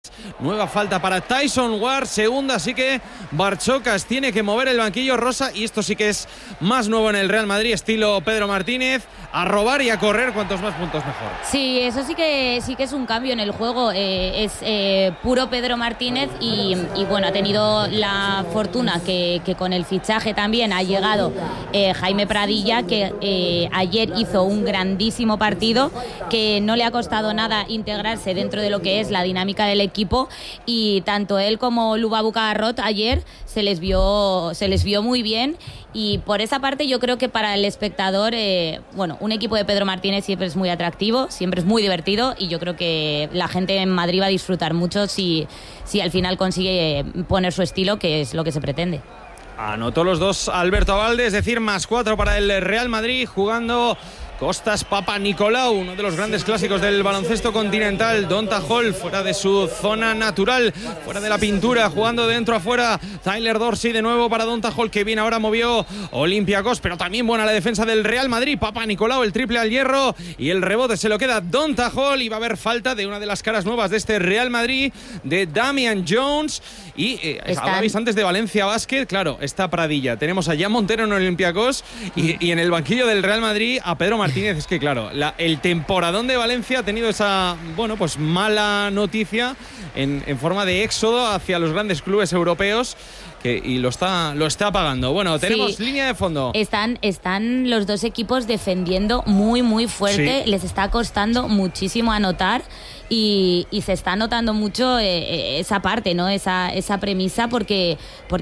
Nueva falta para Tyson Ward, segunda, así que Barchocas tiene que mover el banquillo rosa y esto sí que es más nuevo en el Real Madrid, estilo Pedro Martínez, a robar y a correr, cuantos más puntos mejor. Sí, eso sí que es un cambio en el juego, es puro Pedro Martínez y bueno, ha tenido la fortuna que con el fichaje también ha llegado Jaime Pradilla, que ayer hizo un grandísimo partido, que no le ha costado nada integrarse dentro de lo que es la dinámica del equipo, y tanto él como Lubabu Cagarrot ayer se les vio muy bien, y por esa parte yo creo que para el espectador, bueno, un equipo de Pedro Martínez siempre es muy atractivo, siempre es muy divertido, y yo creo que la gente en Madrid va a disfrutar mucho si al final consigue poner su estilo, que es lo que se pretende. Anotó los dos Alberto Abalde, es decir, +4 para el Real Madrid, jugando Costas Papanicolaou, uno de los grandes clásicos del baloncesto continental. Donta Hall fuera de su zona natural, fuera de la pintura, jugando de dentro a fuera. Tyler Dorsey de nuevo para Donta Hall, que bien ahora movió Olympiacos, pero también buena la defensa del Real Madrid. Papanicolaou, el triple al hierro, y el rebote se lo queda Donta Hall, y va a haber falta de una de las caras nuevas de este Real Madrid, de Damian Jones. Y hablabais antes de Valencia Basket, claro, está Pradilla. Tenemos a Jan Montero en Olympiacos y en el banquillo del Real Madrid a Pedro Martínez. Es que claro, el temporadón de Valencia ha tenido esa, bueno, pues mala noticia en forma de éxodo hacia los grandes clubes europeos, y lo está pagando. Bueno, tenemos línea de fondo. Están los dos equipos defendiendo muy, muy fuerte. Sí. Les está costando muchísimo anotar. Y se está notando mucho esa parte, ¿no? Esa premisa, porque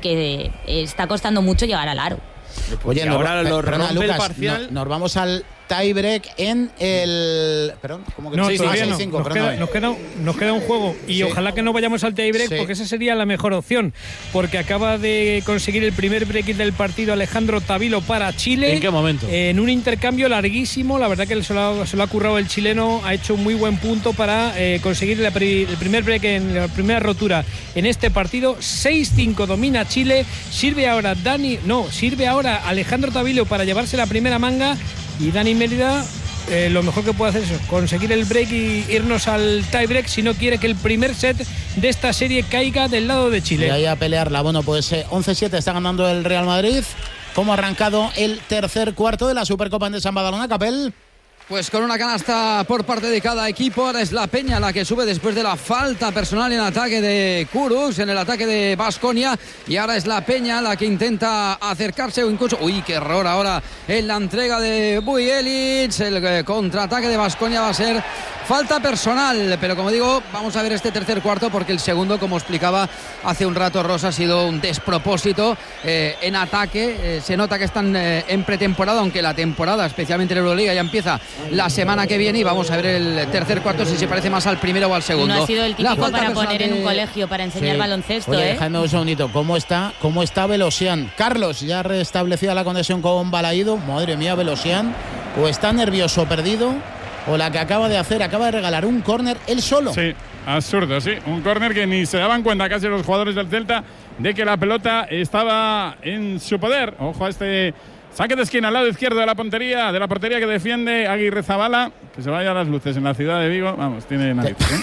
está costando mucho llegar al aro. Oye, ahora lo rompe Lucas, el parcial. Nos vamos al tiebreak en el... Perdón, ¿cómo que no? Todavía no. 6-5, nos queda un juego y sí. Ojalá que no vayamos al tiebreak, porque esa sería la mejor opción, porque acaba de conseguir el primer break del partido Alejandro Tavilo para Chile. ¿En qué momento? En un intercambio larguísimo, la verdad que se lo ha currado el chileno, ha hecho un muy buen punto para conseguir el primer break en la primera rotura en este partido. 6-5 domina Chile, sirve ahora Alejandro Tavilo para llevarse la primera manga, y Dani Mérida lo mejor que puede hacer es conseguir el break y irnos al tiebreak si no quiere que el primer set de esta serie caiga del lado de Chile. Y ahí a pelearla. Bueno, pues 11-7 está ganando el Real Madrid. ¿Cómo ha arrancado el tercer cuarto de la Supercopa Endesa en Badalona, Capel? Pues con una canasta por parte de cada equipo. Ahora es la Peña la que sube después de la falta personal en ataque de Kurux, en el ataque de Baskonia, y ahora es la Peña la que intenta acercarse o incluso... ¡Uy, qué error ahora en la entrega de Bujelic! El contraataque de Baskonia va a ser falta personal, pero como digo, vamos a ver este tercer cuarto, porque el segundo, como explicaba hace un rato Rosa, ha sido un despropósito en ataque. Se nota que están en pretemporada, aunque la temporada, especialmente en Euroliga, ya empieza la semana que viene, y vamos a ver el tercer cuarto si se parece más al primero o al segundo. No ha sido el típico para poner en un colegio, para enseñar baloncesto. Oye, dejadme un segundito, ¿cómo está Velosian? Carlos, ya restablecida la conexión con Balaído. Madre mía, Velosian, o está nervioso, perdido, o la que acaba de regalar un córner él solo. Sí, absurdo, sí. Un córner que ni se daban cuenta casi los jugadores del Celta de que la pelota estaba en su poder. Ojo a este saque de esquina al lado izquierdo de la portería que defiende Aguirrezabala. Que se vaya a las luces en la ciudad de Vigo. Vamos, tiene narices, ¿eh?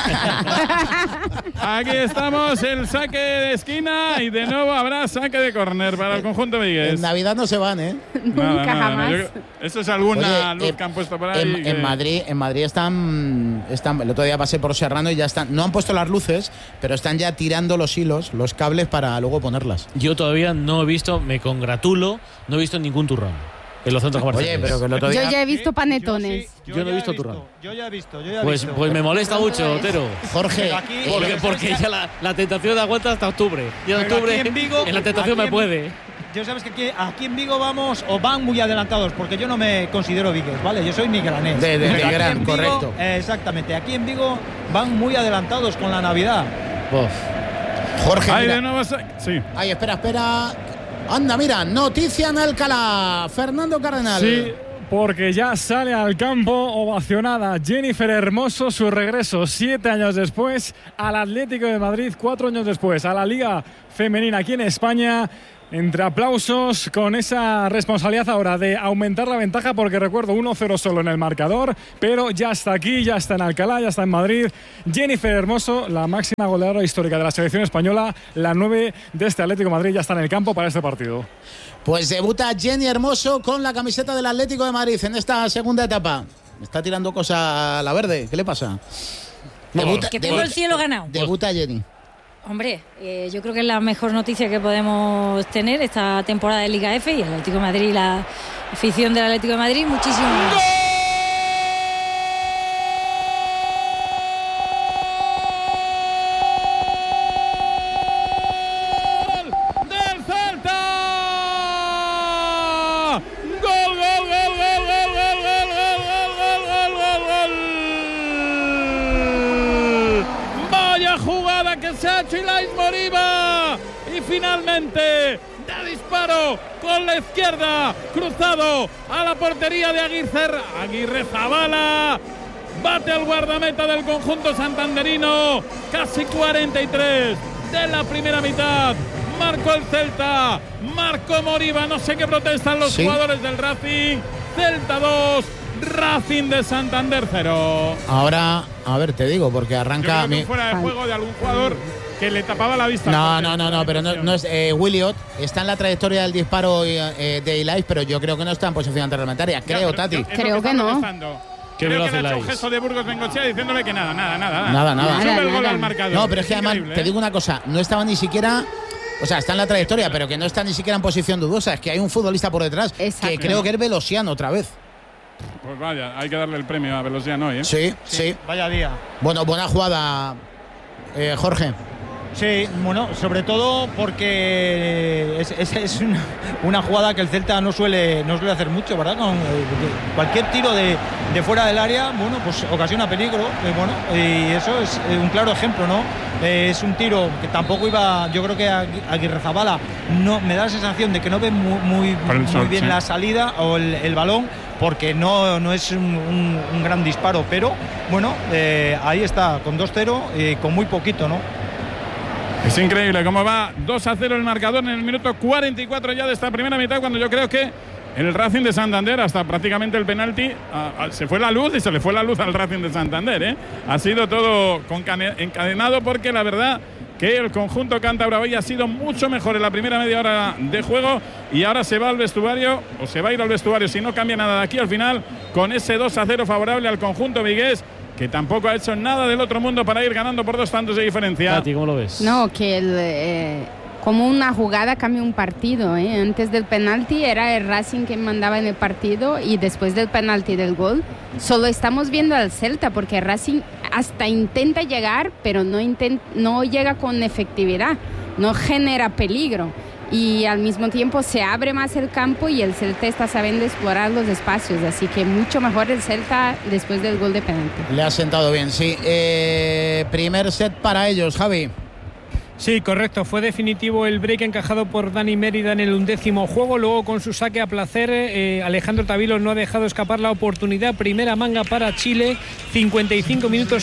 Aquí estamos, el saque de esquina, y de nuevo habrá saque de córner para el conjunto vigués. En Navidad no se van, ¿eh? Nunca jamás. Eso es alguna luz que han puesto por ahí. En Madrid están. El otro día pasé por Serrano y ya están. No han puesto las luces, pero están ya tirando los hilos, los cables, para luego ponerlas. Yo todavía no he visto, me congratulo, no he visto ningún turrón en los centros comerciales. Oye, pero que el otro día... Yo ya he visto panetones. Yo no he visto turrón. Yo ya he visto. Pues me molesta mucho, Otero. Jorge, porque ya la tentación aguanta hasta octubre. Y en octubre en la tentación me puede. Yo sabes que aquí en Vigo van muy adelantados, porque yo no me considero vigués, ¿vale? Yo soy migranés. De Gran, correcto. Exactamente. Aquí en Vigo van muy adelantados con la Navidad. Jorge, ahí mira. de nuevo, sí. Ahí, espera. Anda, mira, noticia en Alcalá. Fernando Cardenal. Sí, porque ya sale al campo ovacionada Jennifer Hermoso, su regreso 7 años después al Atlético de Madrid, 4 años después a la Liga Femenina aquí en España. entre aplausos con esa responsabilidad ahora de aumentar la ventaja, porque recuerdo 1-0 solo en el marcador, pero ya está aquí, ya está en Alcalá, ya está en Madrid. Jennifer Hermoso, la máxima goleadora histórica de la selección española, la 9 de este Atlético de Madrid, ya está en el campo para este partido. Pues debuta Jenny Hermoso con la camiseta del Atlético de Madrid en esta segunda etapa. Me está tirando cosa a la verde, ¿qué le pasa? Que tengo el cielo ganado. Debuta Jenny. Hombre, yo creo que es la mejor noticia que podemos tener esta temporada de Liga F, y el Atlético de Madrid, la afición del Atlético de Madrid, muchísimo más. Chilais Moriba, y finalmente de disparo con la izquierda, cruzado a la portería de Aguirrezabala, bate al guardameta del conjunto santanderino. Casi 43 de la primera mitad, marcó el Celta, marcó Moriba. No sé qué protestan los jugadores del Racing. Celta 2, Racing de Santander 0. Ahora, a ver, te digo, porque arranca... Yo creo que fuera de juego de algún jugador que le tapaba la vista. No, pero no es Williot. Está en la trayectoria del disparo de Ilais, pero yo creo que no está en posición reglamentaria. Creo, Tati. Creo que no. Creo que le ha hecho un gesto de Burgos Bengochea diciéndole que nada. Sube el gol al marcador. No, pero es que además, te digo una cosa, no estaba ni siquiera... O sea, está en la trayectoria, pero que no está ni siquiera en posición dudosa. Es que hay un futbolista por detrás. Exacto. Que creo que es Velosiano otra vez. Pues vaya, hay que darle el premio a Velosiano hoy, ¿eh? Sí. Vaya día. Bueno, buena jugada, Jorge. Sí, bueno, sobre todo porque es una jugada que el Celta no suele hacer mucho, ¿verdad? Con cualquier tiro de fuera del área, bueno, pues ocasiona peligro, y eso es un claro ejemplo, ¿no? Es un tiro que tampoco iba, yo creo que Aguirrezabala no me da la sensación de que no ve muy bien la salida o el balón, porque no es un gran disparo, pero bueno, ahí está, con 2-0, con muy poquito, ¿no? Es increíble cómo va 2-0 el marcador en el minuto 44 ya de esta primera mitad, cuando yo creo que el Racing de Santander, hasta prácticamente el penalti, se fue la luz y se le fue la luz al Racing de Santander, ¿eh? Ha sido todo encadenado, porque la verdad que el conjunto cántabro hoy ha sido mucho mejor en la primera media hora de juego, y ahora se va al vestuario, o se va a ir al vestuario si no cambia nada de aquí al final, con ese 2-0 favorable al conjunto vigués, que tampoco ha hecho nada del otro mundo para ir ganando por 2 tantos de diferencia. Tati, ¿cómo lo ves? No, que como una jugada cambia un partido, ¿eh? Antes del penalti era el Racing que mandaba en el partido, y después del penalti del gol solo estamos viendo al Celta, porque Racing hasta intenta llegar, pero no llega con efectividad, no genera peligro, y al mismo tiempo se abre más el campo y el Celta está sabiendo explorar los espacios, así que mucho mejor el Celta después del gol de penalti. Le ha sentado bien, sí. Primer set para ellos, Javi. Sí, correcto. Fue definitivo el break encajado por Dani Mérida en el 11º juego. Luego, con su saque a placer, Alejandro Tavilo no ha dejado escapar la oportunidad. Primera manga para Chile. 55 minutos,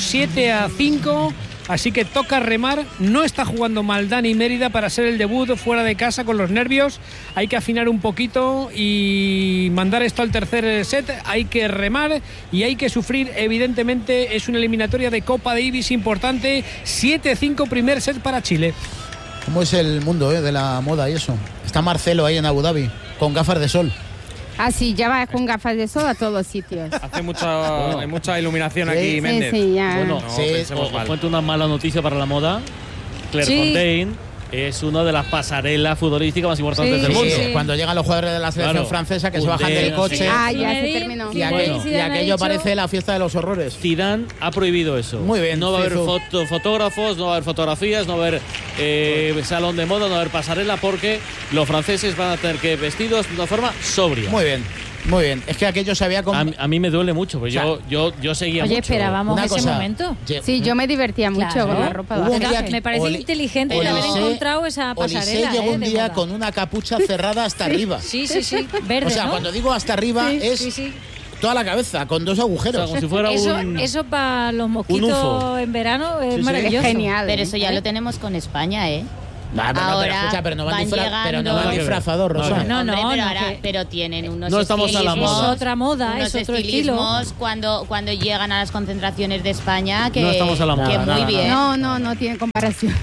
7-5. Así que toca remar. No está jugando mal Dani Mérida para ser el debut fuera de casa con los nervios. Hay que afinar un poquito y mandar esto al tercer set. Hay que remar y hay que sufrir. Evidentemente es una eliminatoria de Copa Davis importante. 7-5 primer set para Chile. ¿Cómo es el mundo de la moda y eso? Está Marcelo ahí en Abu Dhabi con gafas de sol. Ah, sí, ya va con gafas de sol a todos los sitios. Hay mucha iluminación aquí, Méndez. Sí, ya. Bueno, os cuento una mala noticia para la moda. Clairefontaine es una de las pasarelas futbolísticas más importantes del mundo. Sí. Cuando llegan los jugadores de la selección francesa que se bajan del coche. Ya se terminó. Y aquello parece la fiesta de los horrores. Zidane ha prohibido eso. Muy bien. No va a haber fotógrafos, no va a haber fotografías, no va a haber salón de moda, no va a haber pasarela, porque los franceses van a tener que ir vestidos de una forma sobria. Muy bien. Muy bien, es que aquello se había... A mí me duele mucho, pues yo seguía mucho. Oye, esperábamos ese momento. Sí, yo me divertía mucho con la ropa baja. Me parece inteligente el haber encontrado esa pasarela. Llegó un día con una capucha cerrada hasta arriba. Sí, verde, o sea, ¿no? Cuando digo hasta arriba es toda la cabeza, con 2 agujeros. O sea, como si fuera eso para los mosquitos en verano es maravilloso. Es genial. Pero eso ya lo tenemos con España, ¿eh? Pero no van disfrazados, Rosa. Pero tienen unos no estamos a la moda. Es otra moda, es otro estilo. Cuando llegan a las concentraciones de España, que, no estamos a la moda. Que muy bien. No tiene comparación.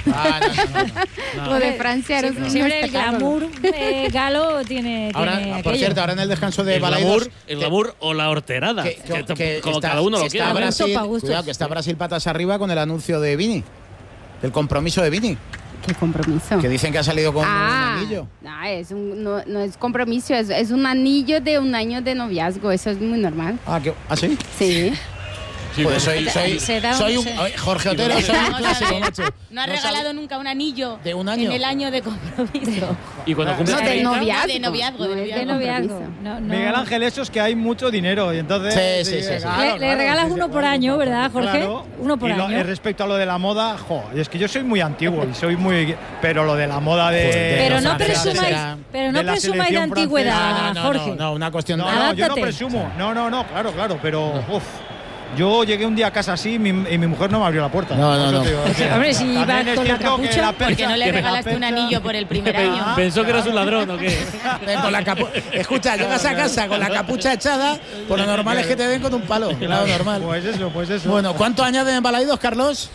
Lo de Francia era siempre el glamour galo tiene. Ahora, por cierto, ahora en el descanso de Balaidos. El glamour o la horterada. Como cada uno lo quiera. Cuidado, que está Brasil patas arriba con el anuncio de Vini. El compromiso de Vini. ¿Qué compromiso? Que dicen que ha salido con un anillo. No es compromiso, es un anillo de un año de noviazgo. Eso es muy normal. ¿Ah, sí? Sí. Pues soy un Jorge Otero, soy un clásico, macho. No ha regalado nunca un anillo de un año en el año de compromiso. Y cuando cumple de noviazgo. Miguel Ángel, eso es que hay mucho dinero y entonces sí. Le regalas uno por año, ¿verdad, Jorge? Claro. Uno por año. Y respecto a lo de la moda, es que yo soy muy antiguo y soy muy, pero lo de la moda de pero no presumáis de antigüedad, Jorge. No, una cuestión de yo no presumo. No, claro, pero yo llegué un día a casa así y mi mujer no me abrió la puerta. No. Hombre, si iba con la capucha. Porque no le regalaste un anillo por el primer año. Pensó que eras un ladrón o qué. Escucha, llegas a casa con la capucha echada, por lo normal es que te den con un palo. Claro, normal. Pues eso. Bueno, ¿cuánto añaden en Balaidos, Carlos?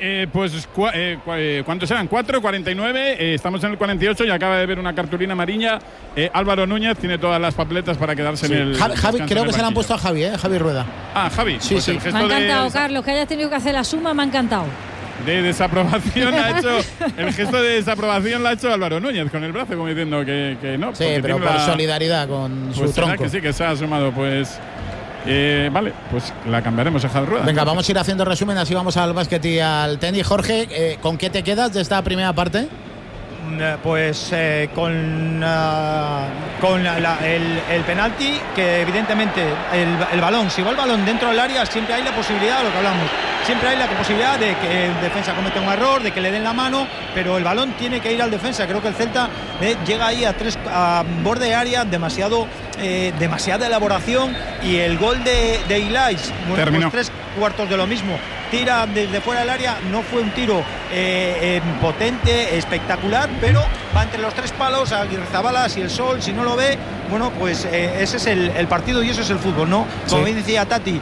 ¿Cuántos eran? 4:49. Estamos en el 48 y acaba de ver una cartulina amarilla. Álvaro Núñez tiene todas las papeletas para quedarse en el. Javi, creo que se la han puesto a Javi, Javi Rueda. Javi. Sí. Me ha encantado, Carlos, que hayas tenido que hacer la suma, me ha encantado. De desaprobación el gesto de desaprobación lo ha hecho Álvaro Núñez con el brazo, como diciendo que no. Sí, pero por solidaridad con su tronco. Que sí, que se ha sumado, pues. Vale, pues la cambiaremos a Javi Rueda. Venga, vamos a ir haciendo resumen, así vamos al básquet y al tenis. Jorge, ¿con qué te quedas de esta primera parte? Pues con el penalti, que evidentemente el balón, si va el balón dentro del área, siempre hay la posibilidad, lo que hablamos, siempre hay la posibilidad de que el defensa cometa un error, de que le den la mano, pero el balón tiene que ir al defensa. Creo que el Celta llega ahí a borde de área, demasiada elaboración, y el gol de Ilais, pues 3/4 de lo mismo. Tira desde fuera del área, no fue un tiro potente, espectacular, pero va entre los tres palos. Aguirrezabala, si el sol, si no lo ve, bueno, pues ese es el partido y eso es el fútbol, ¿no? Como bien decía Tati,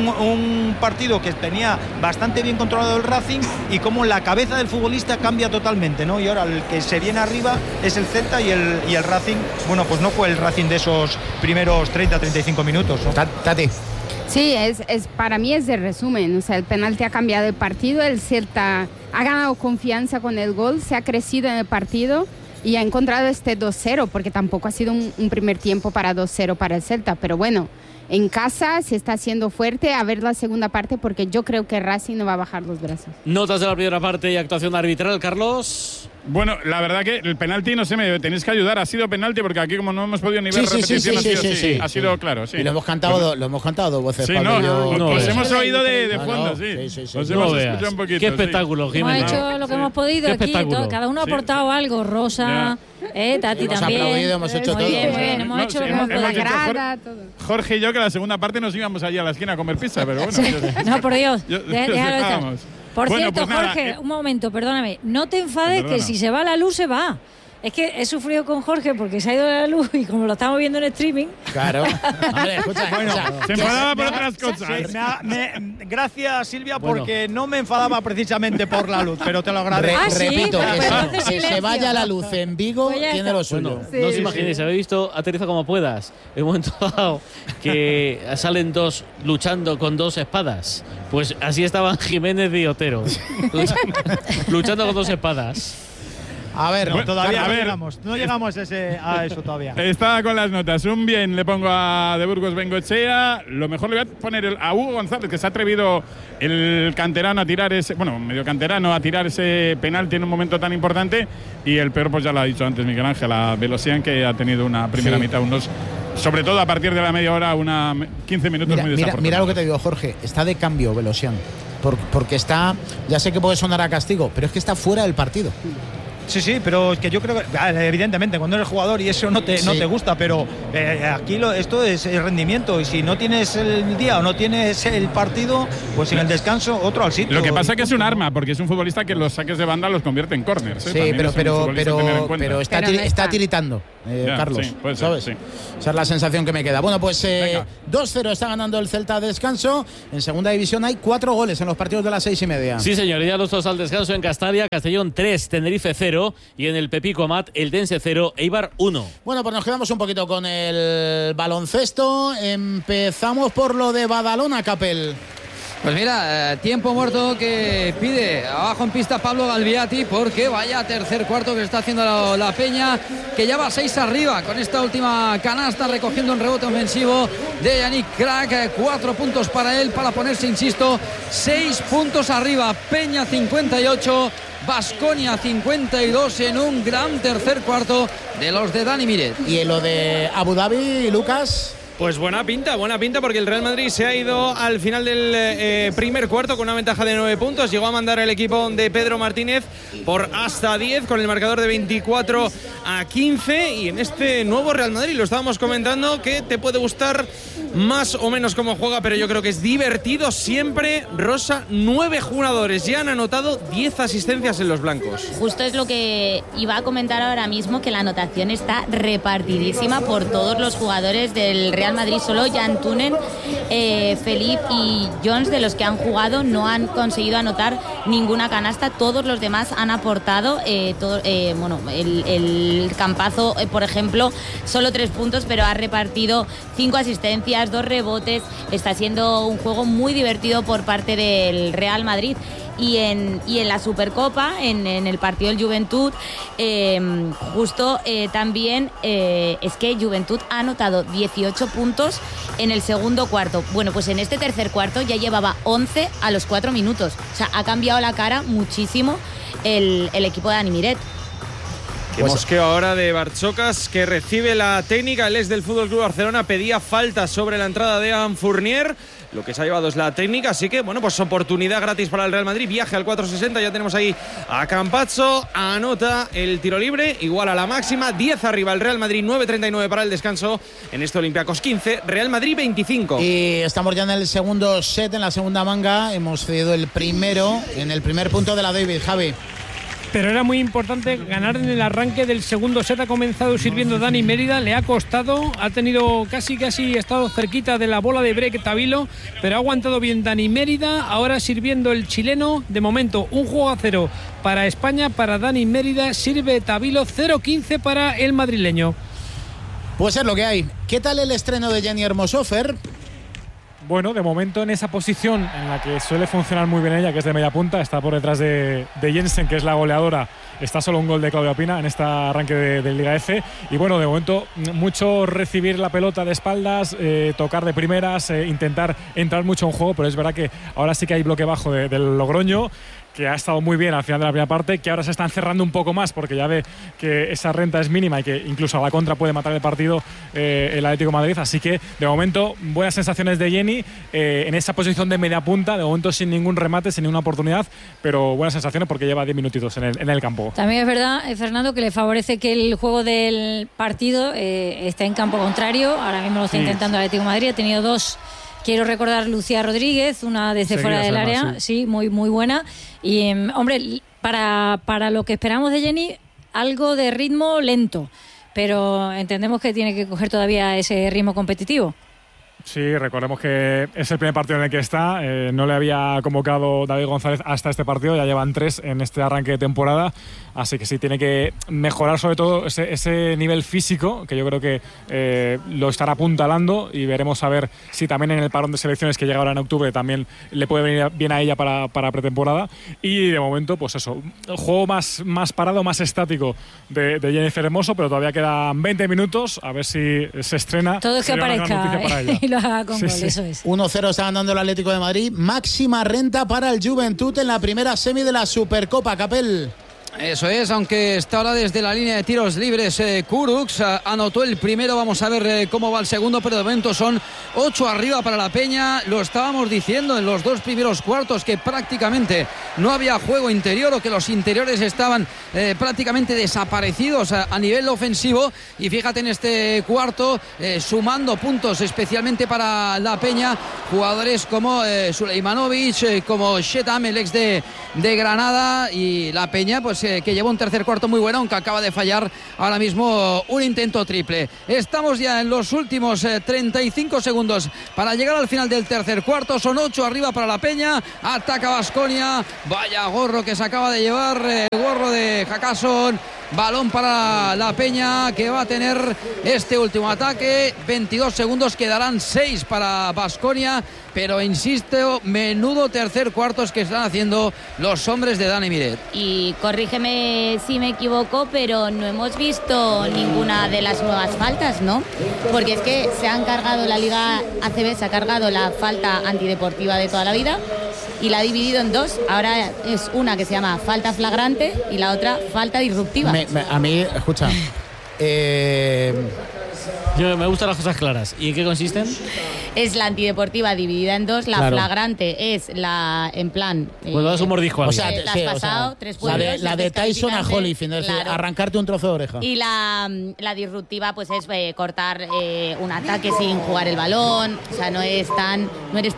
un partido que tenía bastante bien controlado el Racing, y como la cabeza del futbolista cambia totalmente, ¿no? Y ahora el que se viene arriba es el Celta, y el Racing, bueno, pues no fue el Racing de esos primeros 30-35 minutos, ¿no? Tati. Sí, para mí es el resumen. O sea, el penalti ha cambiado el partido, el Celta ha ganado confianza con el gol, se ha crecido en el partido y ha encontrado este 2-0, porque tampoco ha sido un primer tiempo para 2-0 para el Celta. Pero bueno, en casa se está haciendo fuerte. A ver la segunda parte, porque yo creo que Racing no va a bajar los brazos. Notas de la primera parte y actuación arbitral, Carlos. Bueno, la verdad que el penalti, no sé, me tenéis que ayudar. Ha sido penalti porque aquí, como no hemos podido ni ver repetición, ha sido claro. Sí. Y lo hemos cantado dos voces. Sí, os hemos oído de fondo, sí. Os hemos escuchado un poquito. Qué espectáculo, Jiménez. Hemos hecho lo que hemos podido aquí. Cada uno ha aportado algo. Rosa, Tati hemos también. Aplaudido, hemos hecho todo. Muy bien, hemos hecho lo que hemos podido. Jorge y yo, que la segunda parte nos íbamos allí a la esquina a comer pizza, pero bueno. No, por Dios. Déjalo estar. Por cierto, pues Jorge, un momento, perdóname. No te enfades, que si se va la luz, se va. Es que he sufrido con Jorge porque se ha ido la luz y como lo estamos viendo en streaming. Claro. Hombre, escucha. Se enfadaba por otras cosas. Gracias, Silvia, porque no me enfadaba precisamente por la luz, pero te lo agradezco. Repito, que se vaya la luz en Vigo, tiene lo suyo. No os imaginéis, habéis visto Aterriza como puedas. En un momento dado que salen dos luchando con dos espadas. Pues así estaban Jiménez y Otero. luchando con dos espadas. A ver, todavía no llegamos a eso todavía. Estaba con las notas. Un bien le pongo a De Burgos Bengoechea. Lo mejor le voy a poner a Hugo González, que se ha atrevido el canterano a tirar medio canterano a tirar ese penalti en un momento tan importante. Y el peor, pues ya lo ha dicho antes Miguel Ángel, a Velosian, que ha tenido una primera mitad, sobre todo a partir de la media hora, 15 minutos muy desafortunados. Mira lo que te digo, Jorge. Está de cambio Velosian. Porque está, ya sé que puede sonar a castigo, pero es que está fuera del partido. Sí, pero es que yo creo que evidentemente cuando eres jugador y eso no te gusta, pero aquí esto es el rendimiento, y si no tienes el día o no tienes el partido, pues en el descanso otro al sitio. Lo que pasa es que es un arma, porque es un futbolista que los saques de banda los convierte en corners. Sí, pero está tiritando, Carlos, sí, puede ser, ¿sabes? Sí. Esa es la sensación que me queda. Bueno, pues 2-0 está ganando el Celta a descanso. En segunda división hay 4 goles en los partidos de las 6:30. Sí, señor, ya los dos al descanso en Castalia. Castellón 3, Tenerife 0, y en el Pepico Amat, Eldense 0, Eibar 1. Bueno, pues nos quedamos un poquito con el baloncesto. Empezamos por lo de Badalona, Capel. Pues mira, tiempo muerto que pide abajo en pista Pablo Galviati, porque vaya tercer cuarto que está haciendo la Peña, que ya va 6 arriba con esta última canasta, recogiendo un rebote ofensivo de Yannick Crack. 4 puntos para él, para ponerse, insisto, 6 puntos arriba. Peña 58, Baskonia 52 en un gran tercer cuarto de los de Dani Miret. Y en lo de Abu Dhabi, Lucas. Pues buena pinta porque el Real Madrid se ha ido al final del primer cuarto con una ventaja de 9 puntos. Llegó a mandar el equipo de Pedro Martínez por hasta 10 con el marcador de 24-15. Y en este nuevo Real Madrid, lo estábamos comentando, que te puede gustar más o menos cómo juega, pero yo creo que es divertido siempre. Rosa, 9 jugadores ya han anotado 10 asistencias en los blancos. Justo es lo que iba a comentar ahora mismo, que la anotación está repartidísima por todos los jugadores del Real Madrid. Solo Jan Tunen, Felipe y Jones, de los que han jugado, no han conseguido anotar ninguna canasta. Todos los demás han aportado. El Campazo, por ejemplo, solo 3 puntos, pero ha repartido 5 asistencias, 2 rebotes. Está siendo un juego muy divertido por parte del Real Madrid. Y en la Supercopa, en el partido del Juventud, también es que Juventud ha anotado 18 puntos en el segundo cuarto. Bueno, pues en este tercer cuarto ya llevaba 11 a los 4 minutos. O sea, ha cambiado la cara muchísimo el equipo de Dani Miret. Que mosqueo ahora de Barchocas, que recibe la técnica. El ex del FC Barcelona pedía falta sobre la entrada de Evan Fournier. Lo que se ha llevado es la técnica, así que bueno, pues oportunidad gratis para el Real Madrid. Viaje al 4.60, ya tenemos ahí a Campazzo, anota el tiro libre, igual a la máxima, 10 arriba el Real Madrid, 9.39 para el descanso en este Olympiacos 15, Real Madrid 25. Y estamos ya en el segundo set, en la segunda manga, hemos cedido el primero, en el primer punto de la David, Javi. Pero era muy importante ganar en el arranque del segundo set. Ha comenzado sirviendo Dani Mérida, le ha costado, ha tenido casi estado cerquita de la bola de break Tavilo, pero ha aguantado bien Dani Mérida. Ahora sirviendo el chileno, de momento 1-0 para España, para Dani Mérida, sirve Tavilo, 0-15 para el madrileño. Pues es lo que hay. ¿Qué tal el estreno de Jenny Hermoso, Fer? Bueno, de momento en esa posición en la que suele funcionar muy bien ella, que es de media punta, está por detrás de Jensen, que es la goleadora. Está solo un gol de Claudia Pina en este arranque de Liga F. Y bueno, de momento mucho recibir la pelota de espaldas, tocar de primeras, intentar entrar mucho en juego, pero es verdad que ahora sí que hay bloque bajo del Logroño, que ha estado muy bien al final de la primera parte, que ahora se están cerrando un poco más porque ya ve que esa renta es mínima y que incluso a la contra puede matar el partido el Atlético de Madrid. Así que de momento buenas sensaciones de Jenny en esa posición de media punta, de momento sin ningún remate, sin ninguna oportunidad, pero buenas sensaciones porque lleva 10 minutitos en el campo. También es verdad, Fernando, que le favorece que el juego del partido esté en campo contrario. Ahora mismo lo está intentando el Atlético de Madrid, ha tenido 2. Quiero recordar Lucía Rodríguez, una desde fuera del área, sí, muy buena. Y, hombre, para lo que esperamos de Jenny, algo de ritmo lento, pero entendemos que tiene que coger todavía ese ritmo competitivo. Sí, recordemos que es el primer partido en el que está. No le había convocado David González hasta este partido. Ya llevan 3 en este arranque de temporada. Así que sí, tiene que mejorar sobre todo ese nivel físico, que yo creo que lo estará apuntalando. Y veremos a ver si también en el parón de selecciones que llega ahora en octubre también le puede venir bien a ella para pretemporada. Y de momento, pues eso, juego más parado, más estático de Jennifer Hermoso, pero todavía quedan 20 minutos. A ver si se estrena. Todo es que aparezca. Lo haga con gol, eso es. 1-0 está ganando el Atlético de Madrid. Máxima renta para el Juventud en la primera semi de la Supercopa, Capel. Eso es, aunque está ahora desde la línea de tiros libres Kurucs, anotó el primero, vamos a ver cómo va el segundo, pero de momento son 8 arriba para la Peña. Lo estábamos diciendo en los 2 primeros cuartos que prácticamente no había juego interior o que los interiores estaban prácticamente desaparecidos a nivel ofensivo, y fíjate en este cuarto sumando puntos especialmente para la Peña, jugadores como Suleimanovic, como Shetam, el ex de Granada, y la Peña pues que lleva un tercer cuarto muy bueno, aunque acaba de fallar ahora mismo un intento triple. Estamos ya en los últimos 35 segundos para llegar al final del tercer cuarto. Son 8 arriba para la Peña. Ataca Baskonia. Vaya gorro que se acaba de llevar, el gorro de Jacasson. Balón para la Peña, que va a tener este último ataque. 22 segundos, quedarán 6 para Baskonia, pero insisto, menudo tercer cuartos que están haciendo los hombres de Dani Miret. Y corrígeme si me equivoco, pero no hemos visto ninguna de las nuevas faltas, ¿no? Porque es que se han cargado, la Liga ACB se ha cargado la falta antideportiva de toda la vida y la ha dividido en 2. Ahora es una que se llama falta flagrante y la otra falta disruptiva. A mí, escucha, Yo me gustan las cosas claras. ¿Y en qué consisten? Es la antideportiva dividida en 2, la claro. Flagrante es la, en plan... Cuando das un mordisco a alguien. O sea, te has pasado 3 puntos. La de Tyson a Holyfield, es decir, arrancarte un trozo de oreja. Y la disruptiva pues es cortar un ataque sin jugar el balón, o sea, no eres tan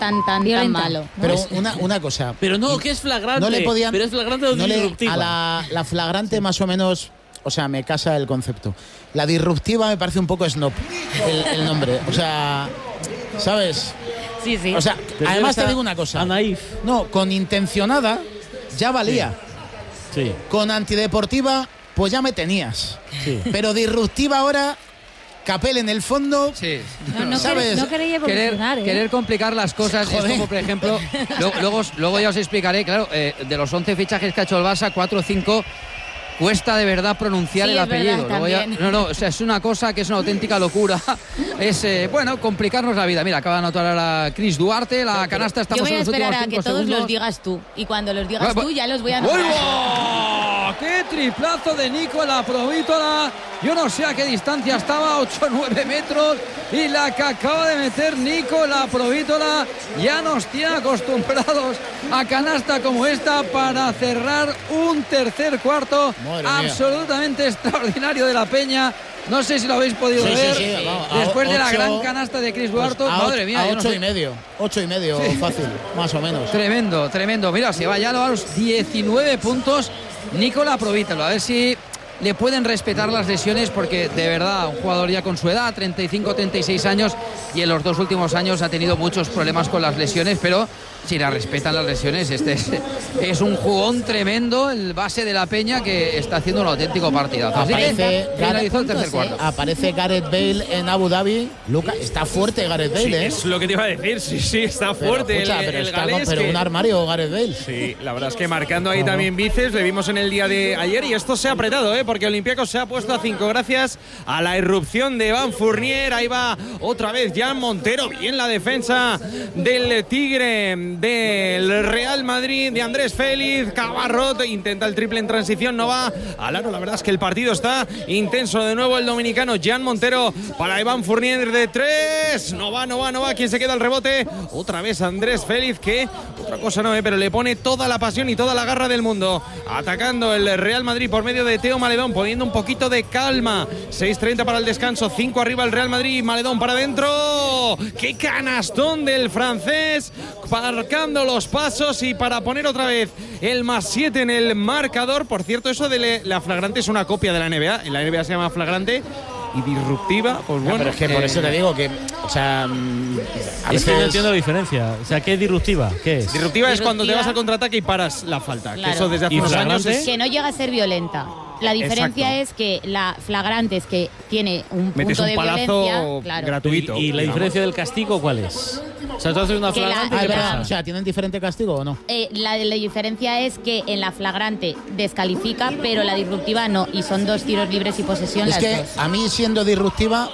malo. Pero una cosa. Pero no, que es flagrante. No le podían, pero es flagrante o disruptiva. A la flagrante más o menos, o sea, me casa el concepto. La disruptiva me parece un poco snob el nombre, o sea, ¿sabes? Sí, sí. O sea, pero además te digo una cosa. Naif. No, con intencionada ya valía. Sí. Con antideportiva pues ya me tenías. Sí. Pero disruptiva ahora, Capel en el fondo. Sí. ¿Sabes? No queréis evolucionar, querer complicar las cosas. Es como, por ejemplo, luego ya os explicaré, claro, de los 11 fichajes que ha hecho el Barça, 4 o 5 cuesta de verdad pronunciar el apellido. O sea, es una cosa que es una auténtica locura. Es, complicarnos la vida. Mira, acaba de anotar ahora Chris Duarte, la canasta. Estamos yo voy a en los últimos esperar a 5 que todos segundos. los digas tú. Y cuando los digas tú, ya los voy a anotar. ¡Oh! ¡Qué triplazo de Nicola Provítola! Yo no sé a qué distancia estaba, 8 o 9 metros. Y la que acaba de meter Nicola Provítola ya nos tiene acostumbrados a canasta como esta para cerrar un tercer cuarto. Madre mía. Absolutamente extraordinario de la Peña. No sé si lo habéis podido ver. Sí, vamos, después de la 8, gran canasta de Chris Duarte. Madre mía. A yo no 8 sé. y medio. 8 y medio, sí. Fácil, más o menos. Tremendo. Mira, se va ya a los 19 puntos Nicola Provítola. A ver si le pueden respetar las lesiones, porque de verdad, un jugador ya con su edad, 35, 36 años, y en los 2 últimos años ha tenido muchos problemas con las lesiones, pero si la respetan las lesiones, este es un jugón tremendo, el base de la Peña, que está haciendo un auténtico partidazo. Así que finalizó el tercer cuarto. Aparece Gareth Bale en Abu Dhabi. Luca, está fuerte Gareth Bale, Sí, ¿eh? es lo que te iba a decir, sí, está fuerte. Pero un armario Gareth Bale. Sí, la verdad es que marcando ahí también bíceps, le vimos en el día de ayer, y esto se ha apretado, porque Olympiacos se ha puesto a 5 gracias a la irrupción de Van Fournier. Ahí va otra vez Jan Montero, bien la defensa del Tigre del Real Madrid, de Andrés Félix. Cabarrot intenta el triple en transición, no va al aro. La verdad es que el partido está intenso. De nuevo el dominicano Jan Montero para Van Fournier de 3, no va, ¿quién se queda el rebote? Otra vez Andrés Félix, que otra cosa no, pero le pone toda la pasión y toda la garra del mundo, atacando el Real Madrid por medio de Teo Maledón, poniendo un poquito de calma. 6:30 para el descanso, 5 arriba el Real Madrid. Maledón para adentro, qué canastón del francés, marcando los pasos y para poner otra vez el +7 en el marcador. Por cierto, eso de la flagrante es una copia de la NBA. En la NBA se llama flagrante, y disruptiva, pues bueno. Pero es que por eso te digo que, o sea, a es que no veces entiendo la diferencia. O sea, ¿qué es disruptiva? ¿Qué es? Disruptiva es cuando te vas al contraataque y paras la falta. Claro. Que eso desde hace unos años es... Que no llega a ser violenta. La diferencia es que la flagrante es que tiene un metes punto un de palazo violencia, claro. gratuito. ¿Y la diferencia del castigo cuál es? O sea, tú haces una Que la- flagrante. Ah, ¿qué es verdad. pasa? o sea, ¿tienen diferente castigo o no? La diferencia es que en la flagrante descalifica, pero la disruptiva no. Y son 2 tiros libres y posesión Es las que 2. a mí, siendo disruptiva,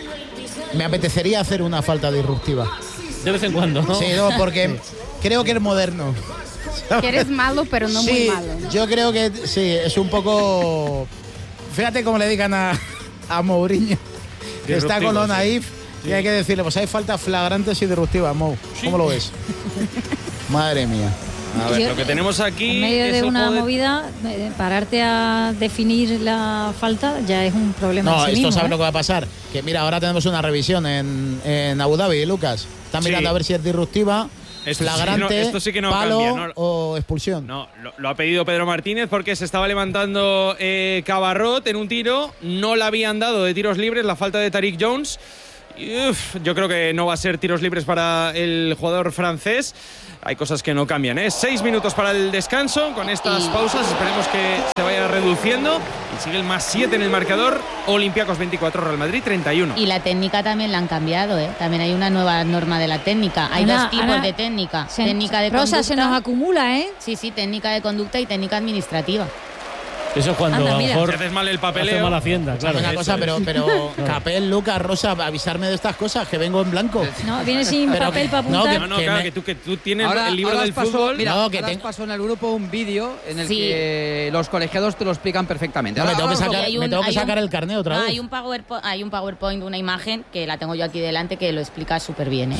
me apetecería hacer una falta disruptiva. De vez en cuando, ¿no? Sí, no, porque creo que es moderno. Que eres malo, pero no muy malo. Yo creo que sí, es un poco... Fíjate cómo le digan a Mourinho, que está con lo naif, y hay que decirle, pues hay faltas flagrantes y disruptivas, Mou. ¿Cómo lo ves? Madre mía. A ver, lo que tenemos aquí en medio es de el una juego de... movida, pararte a definir la falta ya es un problema. No, en sí esto mismo, sabe lo que va a pasar. Que mira, ahora tenemos una revisión en Abu Dhabi, Lucas. Están mirando a ver si es disruptiva, flagrante, esto sí que no palo cambia, ¿no? o expulsión. No, lo ha pedido Pedro Martínez porque se estaba levantando Cabarrot en un tiro. No le habían dado de tiros libres la falta de Tariq Jones. Yo creo que no va a ser tiros libres para el jugador francés. Hay cosas que no cambian, 6 minutos para el descanso. Con estas pausas esperemos que se vaya reduciendo. Y sigue el +7 en el marcador. Olympiacos 24, Real Madrid 31. Y la técnica también la han cambiado, También hay una nueva norma de la técnica. Hay dos tipos de técnica. Técnica de conducta. Rosa, se nos acumula, Sí, técnica de conducta y técnica administrativa. Eso es cuando a lo mejor si haces mal el papeleo, hace mala Hacienda, claro. Una cosa, pero Capel, Lucas, Rosa, avisarme de estas cosas, que vengo en blanco. No, viene sin papel para apuntar. Claro, que tú tienes ahora, el libro del fútbol. Mira, ahora pasó en el grupo un vídeo en el que los colegiados te lo explican perfectamente. No, me tengo que sacar el carnet otra vez. Hay un PowerPoint, una imagen que la tengo yo aquí delante que lo explica súper bien,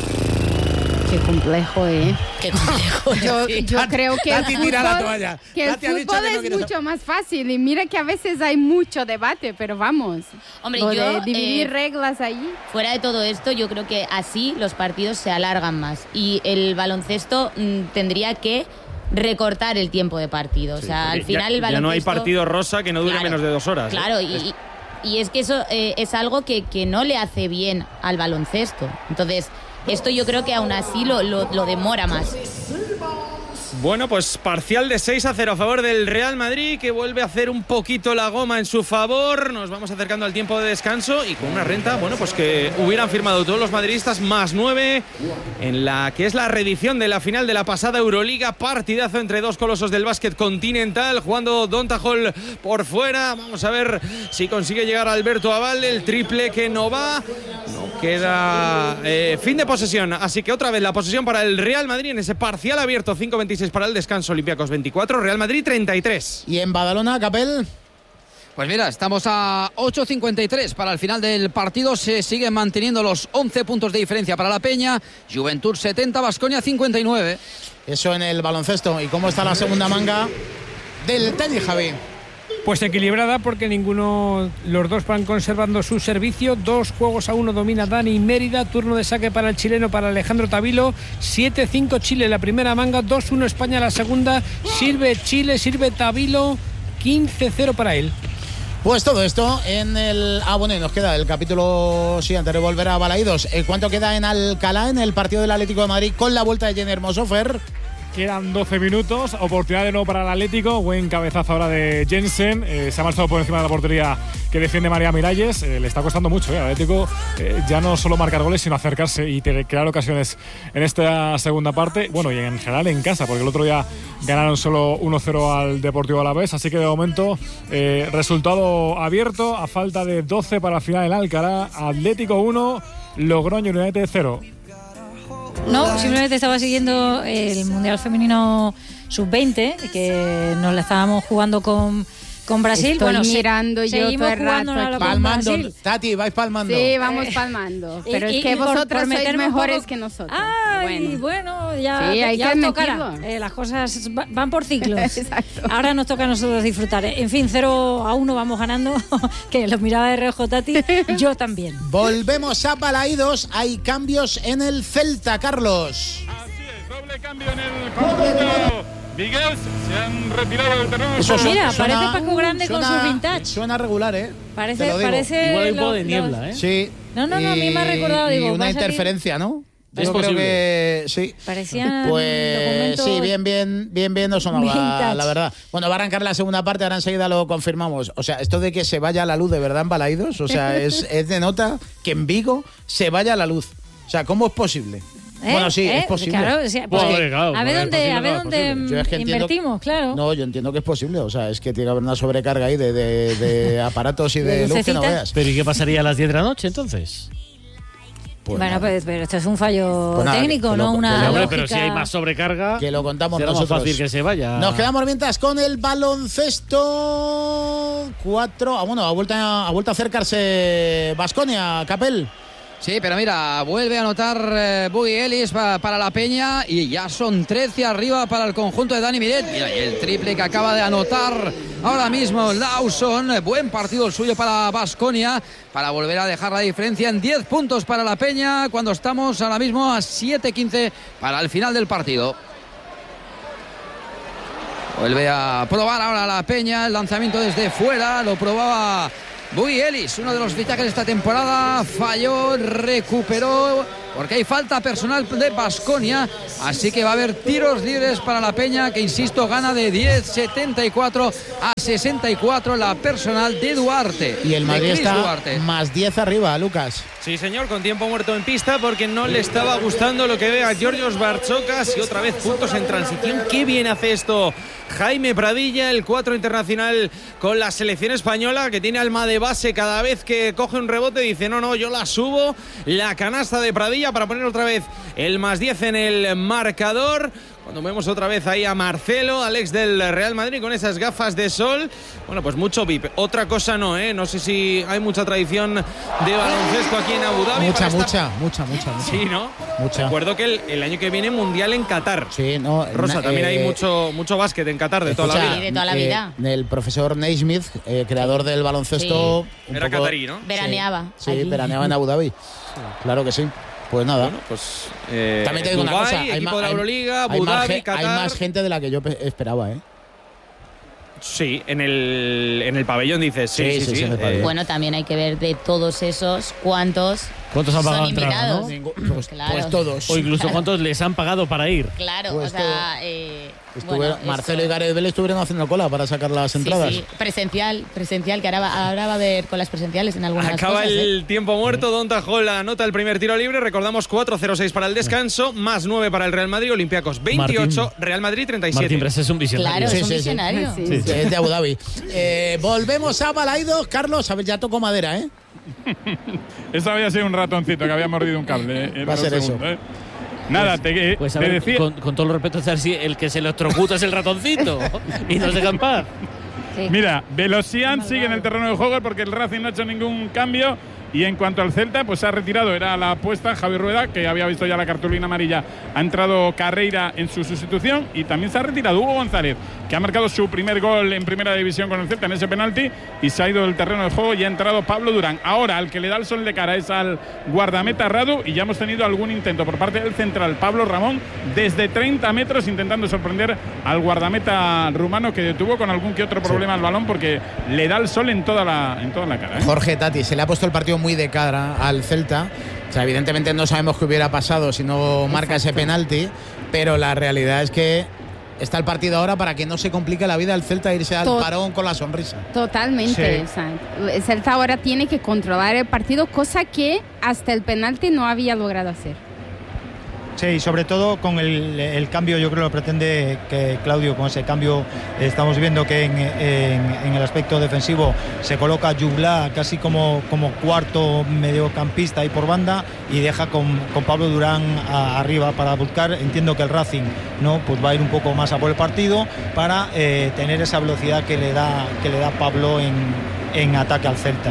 Qué complejo, Qué complejo. Yo creo que Tati tira la toalla. Que el fútbol es mucho más fácil. Y mira que a veces hay mucho debate, pero vamos. Hombre, de dividir reglas ahí. Fuera de todo esto, yo creo que así los partidos se alargan más. Y el baloncesto tendría que recortar el tiempo de partido. O sea, al final el baloncesto... Ya no hay partido rosa que no dure menos de 2 horas. Claro, y es que eso es algo que no le hace bien al baloncesto. Entonces... Esto yo creo que aún así lo demora más. Bueno, pues parcial de 6-0 a favor del Real Madrid, que vuelve a hacer un poquito la goma en su favor. Nos vamos acercando al tiempo de descanso y con una renta, bueno, pues que hubieran firmado todos los madridistas +9 en la que es la reedición de la final de la pasada Euroliga. Partidazo entre dos colosos del básquet continental, jugando Donta Hall por fuera. Vamos a ver si consigue llegar Alberto Abalde, el triple que no va. No queda fin de posesión, así que otra vez la posesión para el Real Madrid en ese parcial abierto. 5-26 para el descanso. Olympiacos 24, Real Madrid 33. ¿Y en Badalona, Capel? Pues mira, estamos a 8.53 para el final del partido. Se siguen manteniendo los 11 puntos de diferencia para la Peña. Juventud 70, Baskonia 59. Eso en el baloncesto. ¿Y cómo está la segunda manga del tenis, Javi? Pues equilibrada, porque los dos van conservando su servicio. 2-1 domina Dani Mérida. Turno de saque para el chileno, para Alejandro Tavilo. 7-5 Chile la primera manga, 2-1 España la segunda. Sirve Chile, sirve Tavilo. 15-0 para él. Pues todo esto en el... bueno, y nos queda el capítulo siguiente, volver a Balaídos. ¿Cuánto queda en Alcalá, en el partido del Atlético de Madrid, con la vuelta de Jenny Hermoso, Fer? Quedan 12 minutos, oportunidad de nuevo para el Atlético, buen cabezazo ahora de Jensen, se ha marchado por encima de la portería que defiende María Miralles, le está costando mucho al Atlético ya no solo marcar goles sino acercarse y crear ocasiones en esta segunda parte, bueno, y en general en casa, porque el otro día ganaron solo 1-0 al Deportivo Alavés, así que de momento resultado abierto a falta de 12 para la final en Alcalá. Atlético 1, Logroño United 0. No, simplemente estaba siguiendo el Mundial Femenino Sub-20, que nos la estábamos jugando con Brasil. Estoy mirando yo seguimos todo el rato. Palmando, Tati, vais palmando. Sí, vamos palmando. Pero es que vosotros sois mejores que nosotros. Ay, bueno, ya, sí, ya os tocará. Las cosas van por ciclos. Exacto. Ahora nos toca a nosotros disfrutar. En fin, 0-1 vamos ganando, que los miraba de reojo Tati, yo también. Volvemos a Balaídos, hay cambios en el Celta, Carlos. Así es, doble cambio en el conjunto. Miguel, se han retirado del terreno. Mira, parece Paco Grande con su vintage. Suena regular, Parece igual un poco de niebla, Sí. No, a mí me ha recordado, y una interferencia, ¿no? Es Yo creo posible. que sí. Parecían pues sí, bien no sonaba, vintage. la verdad. Bueno, va a arrancar la segunda parte, ahora enseguida lo confirmamos. O sea, esto de que se vaya la luz de verdad en Balaídos, o sea, es de nota que en Vigo se vaya la luz. O sea, ¿cómo es posible? Bueno, sí, es posible. Claro, o sea, pues, a ver dónde Yo es que invertimos, claro. No, yo entiendo que es posible. O sea, es que tiene que haber una sobrecarga ahí de aparatos y de luz que no veas. Pero ¿y qué pasaría a las 10 de la noche entonces? Pues bueno, pues pero esto es un fallo pues nada, técnico, no una hombre, lógica. pero si hay más sobrecarga, que lo contamos será nosotros. más fácil que se vaya. Nos quedamos mientras con el baloncesto. 4. Ha vuelto a acercarse Baskonia, Capel. Sí, pero mira, vuelve a anotar Boogie Ellis para la Peña y ya son 13 arriba para el conjunto de Dani Miret. Mira, y el triple que acaba de anotar ahora mismo Lawson. Buen partido el suyo para Baskonia, para volver a dejar la diferencia en 10 puntos para la Peña, cuando estamos ahora mismo a 7-15 para el final del partido. Vuelve a probar ahora la Peña, el lanzamiento desde fuera, lo probaba Boogie Ellis, uno de los fichajes de esta temporada, falló, recuperó, porque hay falta personal de Baskonia, así que va a haber tiros libres para la Peña, que insisto, gana de 10-74 a 64 la personal de Duarte. Y el Madrid está Duarte. más 10 arriba, Lucas. Sí, señor, con tiempo muerto en pista porque no le estaba gustando lo que ve a Georgios Bartzokas y otra vez puntos en transición. Qué bien hace esto Jaime Pradilla, el 4 internacional con la selección española, que tiene alma de base cada vez que coge un rebote, dice no, yo la subo, la canasta de Pradilla para poner otra vez el más 10 en el marcador. Cuando vemos otra vez ahí a Marcelo, Alex del Real Madrid con esas gafas de sol. Bueno, pues mucho VIP. Otra cosa no, no sé si hay mucha tradición de baloncesto aquí en Abu Dhabi. Mucha. Sí, ¿no? Mucha. Recuerdo que el año que viene Mundial en Qatar. Sí, no. Rosa, también hay mucho básquet en Qatar de toda la vida. Sí, de toda la vida. El profesor Naismith, creador del baloncesto. Sí. Era catarí, ¿no? Veraneaba. Sí, veraneaba en Abu Dhabi. Claro que sí. Pues nada. Bueno, pues también te digo Dubai, una cosa, equipo de la Euroliga, Abu Dhabi, Qatar. Hay más gente de la que yo esperaba, ¿eh? Sí, en el pabellón dices. Sí. En el pabellón. Bueno, también hay que ver de todos esos cuántos han pagado son invitados. ¿no? Claro. Pues todos. O incluso cuántos les han pagado para ir. Claro, Pues o sea, Marcelo y Gareth Bale estuvieron haciendo cola para sacar las entradas. Sí, presencial, que ahora va a haber colas presenciales en algunas Acaba cosas. el tiempo muerto, Donta Hall anota el primer tiro libre, recordamos 4-0-6 para el descanso, más 9 para el Real Madrid, Olympiacos 28, Real Madrid 37. Martín Bres es un visionario. Claro, es un visionario. Sí, es de Abu Dhabi. Volvemos a Balaidos. Carlos, a ver, ya tocó madera, ¿eh? Eso había sido un ratoncito que había mordido un cable. Va a ser segundo, eso. Nada, pues a te ver, decía. con todo el respeto, si el que se electrocuta es el ratoncito y nos deja en paz. Sí. Mira, Velocian sigue en el terreno de juego porque el Racing no ha hecho ningún cambio. Y en cuanto al Celta, pues se ha retirado, era la apuesta Javi Rueda, que había visto ya la cartulina amarilla. Ha entrado Carreira en su sustitución y también se ha retirado Hugo González, que ha marcado su primer gol en primera división con el Celta en ese penalti y se ha ido del terreno de juego y ha entrado Pablo Durán. Ahora, al que le da el sol de cara es al guardameta Radu y ya hemos tenido algún intento por parte del central Pablo Ramón desde 30 metros intentando sorprender al guardameta rumano, que detuvo con algún que otro problema al balón porque le da el sol en toda la cara. Jorge Tati, se le ha puesto el partido muy de cara al Celta. O sea, evidentemente no sabemos qué hubiera pasado si no marca ese penalti, pero la realidad es que está el partido ahora para que no se complique la vida al Celta e irse al parón con la sonrisa. Totalmente. Sí. O sea, el Celta ahora tiene que controlar el partido, cosa que hasta el penalti no había logrado hacer. Sí, sobre todo con el cambio, yo creo que pretende que Claudio, con ese cambio, estamos viendo que en el aspecto defensivo se coloca Jubla casi como cuarto mediocampista ahí por banda y deja con Pablo Durán arriba para buscar. Entiendo que el Racing pues va a ir un poco más a por el partido para tener esa velocidad que le da Pablo en ataque al Celta.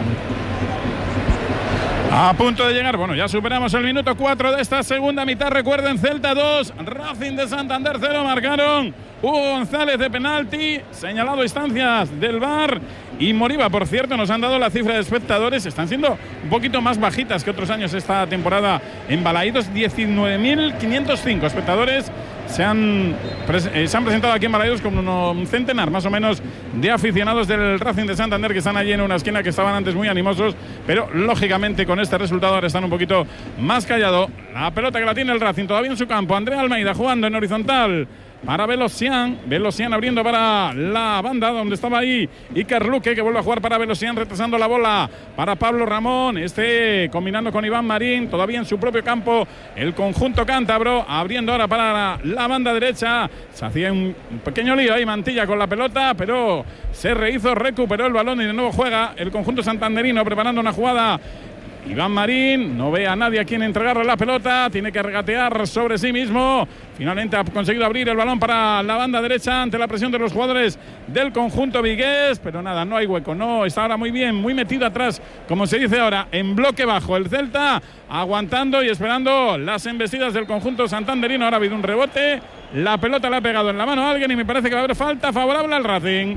A punto de llegar, ya superamos el minuto 4 de esta segunda mitad. Recuerden, Celta 2, Racing de Santander 0, marcaron Hugo González de penalti, señalado a instancias del VAR, y Moriba. Por cierto, nos han dado la cifra de espectadores, están siendo un poquito más bajitas que otros años esta temporada en Balaídos, 19.505 espectadores. Se han presentado aquí en Balaídos con un centenar más o menos de aficionados del Racing de Santander, que están allí en una esquina, que estaban antes muy animosos, pero lógicamente con este resultado ahora están un poquito más callados. La pelota que la tiene el Racing todavía en su campo, Andrea Almeida jugando en horizontal para Velocian abriendo para la banda donde estaba ahí Iker Luque, que vuelve a jugar para Velocian, retrasando la bola para Pablo Ramón, combinando con Iván Marín, todavía en su propio campo el conjunto cántabro, abriendo ahora para la banda derecha. Se hacía un pequeño lío ahí Mantilla con la pelota, pero se rehizo, recuperó el balón y de nuevo juega el conjunto santanderino, preparando una jugada Iván Marín no ve a nadie a quien entregarle la pelota, tiene que regatear sobre sí mismo. Finalmente ha conseguido abrir el balón para la banda derecha ante la presión de los jugadores del conjunto vigués, pero nada, no hay hueco, no, está ahora muy bien, muy metido atrás, como se dice ahora, en bloque bajo el Celta, aguantando y esperando las embestidas del conjunto santanderino. Ahora ha habido un rebote, la pelota le ha pegado en la mano a alguien y me parece que va a haber falta favorable al Racing.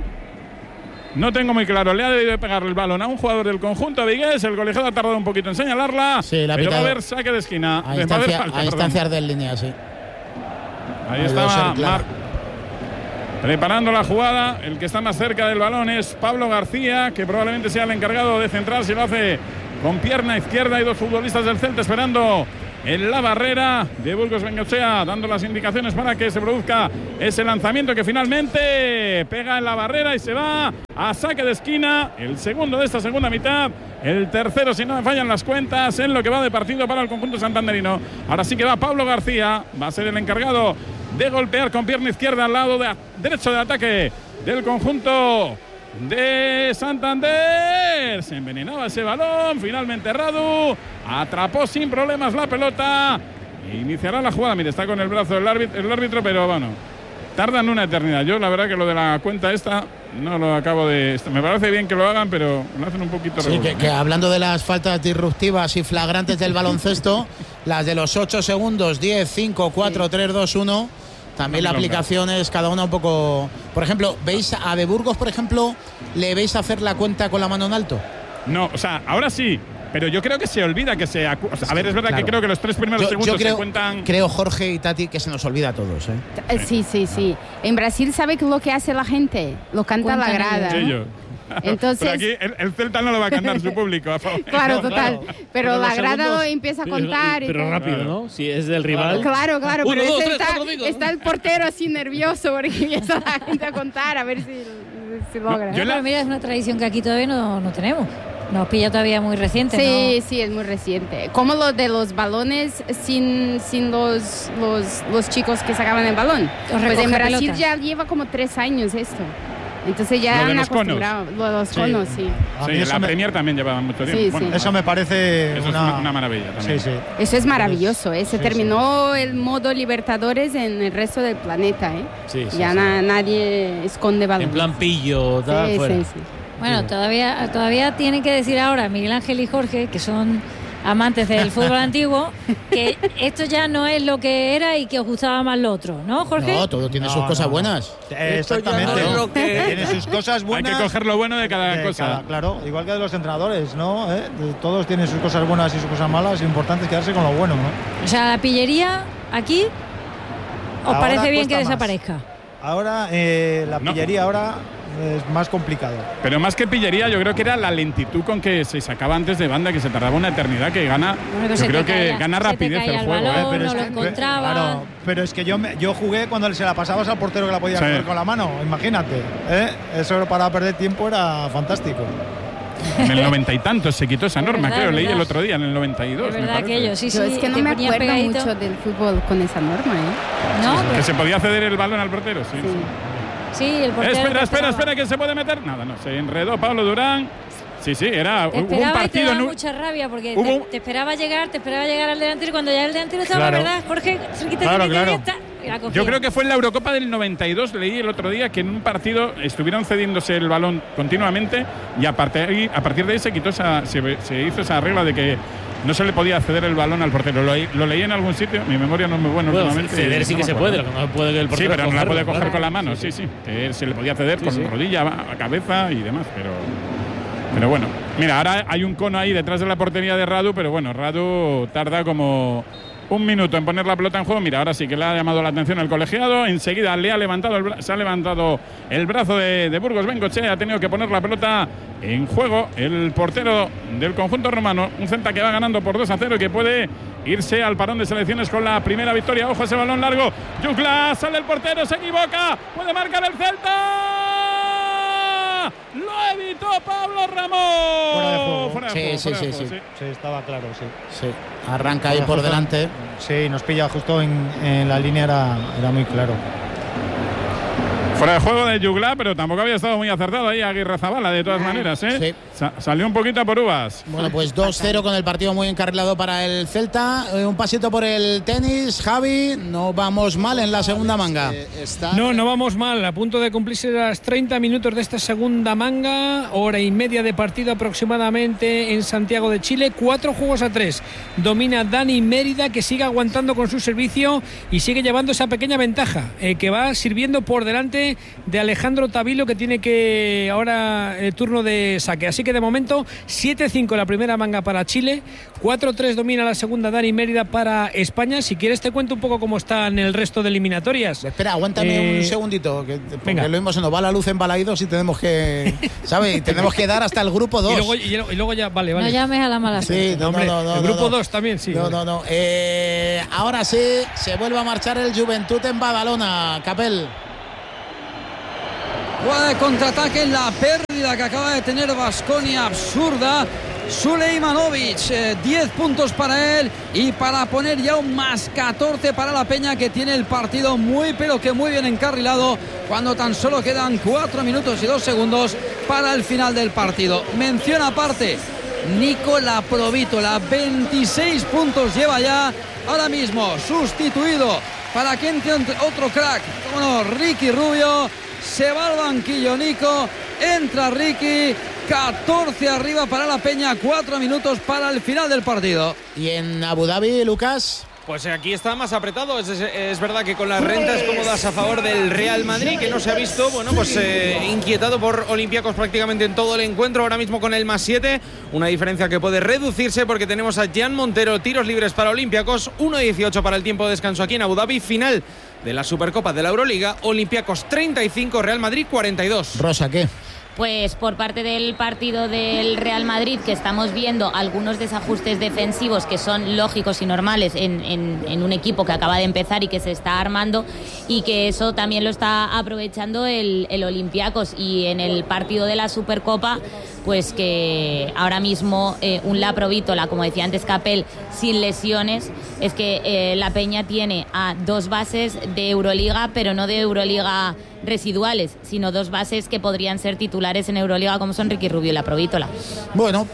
No tengo muy claro, le ha debido pegar el balón a un jugador del conjunto vigués, el colegiado ha tardado un poquito en señalarla, sí, pero va a haber saque de esquina. A instancias de línea, sí. Ahí estaba Marc preparando la jugada. El que está más cerca del balón es Pablo García, que probablemente sea el encargado de centrar, si lo hace con pierna izquierda. Hay dos futbolistas del Celta esperando en la barrera de Burgos Bengoechea, dando las indicaciones para que se produzca ese lanzamiento que finalmente pega en la barrera y se va a saque de esquina. El segundo de esta segunda mitad, el tercero, si no me fallan las cuentas, en lo que va de partido para el conjunto santanderino. Ahora sí que va Pablo García, va a ser el encargado de golpear con pierna izquierda al lado derecho de ataque del conjunto de Santander. Se envenenaba ese balón, finalmente Radu atrapó sin problemas la pelota e iniciará la jugada. Mire, está con el brazo el árbitro, pero bueno, tardan una eternidad. Yo la verdad que lo de la cuenta esta no lo acabo de... Me parece bien que lo hagan, pero lo hacen un poquito... Sí, que hablando de las faltas disruptivas y flagrantes del baloncesto, las de los 8 segundos, 10, 5, 4, 3, 2, 1... También la aplicación es cada una un poco... Por ejemplo, ¿veis a De Burgos, por ejemplo, le veis hacer la cuenta con la mano en alto? No, o sea, ahora sí, pero yo creo que se olvida que se... O sea, a ver, es verdad, claro, que creo que los 3 primeros segundos se cuentan... Creo, Jorge y Tati, que se nos olvida a todos, ¿eh? Sí. En Brasil, ¿sabe lo que hace la gente? Lo canta la grada. Ellos. Entonces, pero aquí el Celta no lo va a cantar su público a favor. Claro, total. Pero la grada lo empieza a contar. Pero rápido, ¿no? Si es del rival. Claro, pero está el portero así nervioso porque empieza la gente a contar a ver si logra. Pero mira, es una tradición que aquí todavía no tenemos. Nos pilla todavía muy reciente. Sí, ¿no? Sí, es muy reciente. Como lo de los balones sin los chicos que sacaban el balón. Pues en Brasil pelota. Ya lleva como 3 años esto. Entonces ya han acostumbrado los conos, sí. Sí, la Premier también llevaba mucho tiempo. Sí, bueno, eso me parece una maravilla también. Sí. Eso es maravilloso, ¿eh? Se terminó el modo Libertadores en el resto del planeta, ¿eh? Sí, ya nadie esconde balones. En plan pillo, tal, fuera. Sí. Bueno, todavía tienen que decir ahora Miguel Ángel y Jorge, que son amantes del fútbol antiguo, que esto ya no es lo que era y que os gustaba más lo otro, ¿no, Jorge? No, todo tiene sus cosas buenas. Exactamente. No es lo que... Tiene sus cosas buenas. Hay que coger lo bueno de cada cosa. Claro, igual que de los entrenadores, ¿no? Todos tienen sus cosas buenas y sus cosas malas. Lo importante es quedarse con lo bueno, ¿no? O sea, la pillería aquí, ¿os ahora parece bien que más. desaparezca? Ahora, la pillería ahora es más complicado. Pero más que pillería, yo creo que era la lentitud con que se sacaba antes de banda, que se tardaba una eternidad, que gana. Bueno, yo creo que gana rapidez el juego. Balón, pero no lo encontraba. Claro, pero es que yo jugué cuando se la pasabas al portero que la podía coger con la mano, imagínate. Eso para perder tiempo era fantástico. En el 90 y tantos se quitó esa norma, creo, leí el otro día, en el 92. Es verdad que ellos, sí, yo es que no me acuerdo mucho del fútbol con esa norma, ¿eh? No, que se podía ceder el balón al portero, sí. Sí, el portero. Espera, que se puede meter. Nada, no, se enredó Pablo Durán. Sí, era hubo un partido. Te daba mucha rabia porque te esperaba llegar al delantero y cuando ya el delantero estaba, ¿verdad, Jorge? Claro. Yo creo que fue en la Eurocopa del 92, leí el otro día que en un partido estuvieron cediéndose el balón continuamente y a partir de ahí se hizo esa regla de que no se le podía ceder el balón al portero. Lo leí en algún sitio, mi memoria no es muy buena últimamente. Ceder sí que se puede, lo que no puede que el portero. Sí, pero no la puede coger con la mano, sí. Se le podía ceder con rodilla, a cabeza y demás, pero bueno. Mira, ahora hay un cono ahí detrás de la portería de Radu, pero bueno, Radu tarda como 1 minuto en poner la pelota en juego. Mira, ahora sí que le ha llamado la atención el colegiado. Enseguida se ha levantado el brazo de Burgos Bengoechea. Ha tenido que poner la pelota en juego el portero del conjunto romano. Un Celta que va ganando por 2-0 y que puede irse al parón de selecciones con la primera victoria. Ojo ese balón largo. Yukla, sale el portero, se equivoca. Puede marcar el Celta. Lo evitó Pablo Ramón. Fuera de juego. Sí, estaba claro, sí. Arranca ahí por delante. Sí, nos pilla justo en la línea, era muy claro. Fuera de juego de Jugla, pero tampoco había estado muy acertado ahí Aguirrezabala, de todas maneras, ¿eh? Sí. Salió un poquito por uvas. Bueno, pues 2-0 con el partido muy encarrilado para el Celta. Un pasito por el tenis, Javi. No vamos mal en la segunda manga. No vamos mal. A punto de cumplirse las 30 minutos de esta segunda manga. Hora y media de partido aproximadamente en Santiago de Chile. 4-3. Domina Dani Mérida, que sigue aguantando con su servicio y sigue llevando esa pequeña ventaja que va sirviendo por delante de Alejandro Tavilo, que tiene que ahora el turno de saque. Así que de momento 7-5 la primera manga para Chile, 4-3 domina la segunda Dani Mérida para España. Si quieres te cuento un poco cómo están el resto de eliminatorias. Espera, aguántame un segundito, porque lo mismo se nos va la luz en Balaídos y tenemos que, ¿sabes? Tenemos que dar hasta el grupo 2. Y luego ya, vale. No llames a la mala suerte. Sí, el grupo 2 también, sí. No. Ahora sí, se vuelve a marchar el Juventud en Badalona, Capel. Jugada de contraataque en la pérdida que acaba de tener Baskonia, absurda. Sulejmanovic, 10 puntos para él y para poner ya un más 14 para la Peña, que tiene el partido muy pero que muy bien encarrilado cuando tan solo quedan 4 minutos y 2 segundos para el final del partido. Mención aparte, Nicola Provítola, 26 puntos lleva ya, ahora mismo sustituido para que entre otro crack, como no, Ricky Rubio. Se va al banquillo Nico, entra Ricky, 14 arriba para la Peña, 4 minutos para el final del partido. ¿Y en Abu Dhabi, Lucas? Pues aquí está más apretado. Es verdad que con las rentas cómodas a favor del Real Madrid, que no se ha visto, inquietado por Olympiacos prácticamente en todo el encuentro. Ahora mismo con el más 7, una diferencia que puede reducirse porque tenemos a Jan Montero, tiros libres para Olympiacos, 1-18 para el tiempo de descanso aquí en Abu Dhabi. Final de la Supercopa de la Euroliga, Olympiacos 35, Real Madrid 42. Rosa, ¿qué? Pues por parte del partido del Real Madrid, que estamos viendo algunos desajustes defensivos que son lógicos y normales en un equipo que acaba de empezar y que se está armando, y que eso también lo está aprovechando el Olympiacos. Y en el partido de la Supercopa, pues que ahora mismo un Laprovítola, como decía antes Capel, sin lesiones, es que la Peña tiene a 2 bases de Euroliga, pero no de Euroliga residuales, sino 2 bases que podrían ser titulares en Euroliga, como son Ricky Rubio y Laprovítola. Bueno,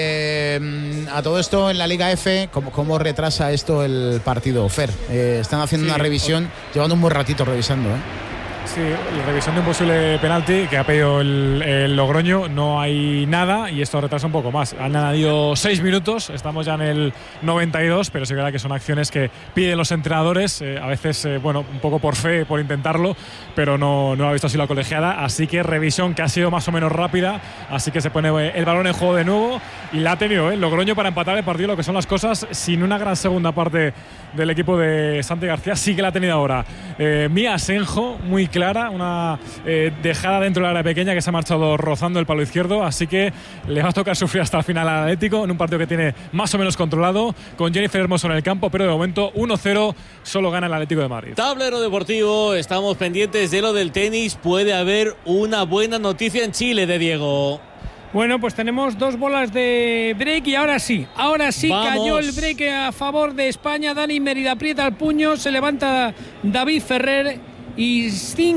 a todo esto en la Liga F, ¿cómo retrasa esto el partido, Fer? Están haciendo una revisión, llevando un buen ratito revisando, Sí, la revisión de un posible penalti que ha pedido el Logroño, no hay nada y esto retrasa un poco más. Han añadido 6 minutos, estamos ya en el 92, pero sí que verdad que son acciones que piden los entrenadores, a veces, un poco por fe, por intentarlo, pero no ha visto así la colegiada, así que revisión que ha sido más o menos rápida, así que se pone el balón en juego de nuevo y la ha tenido el Logroño para empatar el partido, lo que son las cosas, sin una gran segunda parte del equipo de Santi García, sí que la ha tenido ahora. Mía Asenjo, muy clara, una dejada dentro del área pequeña que se ha marchado rozando el palo izquierdo, así que le va a tocar sufrir hasta el final al Atlético en un partido que tiene más o menos controlado, con Jennifer Hermoso en el campo, pero de momento 1-0 solo gana el Atlético de Madrid. Tablero deportivo, estamos pendientes de lo del tenis. Puede haber una buena noticia en Chile, de Diego. Bueno, pues tenemos 2 bolas de break y ahora sí ¡vamos! Cayó el break a favor de España. Dani Mérida aprieta el puño, se levanta David Ferrer y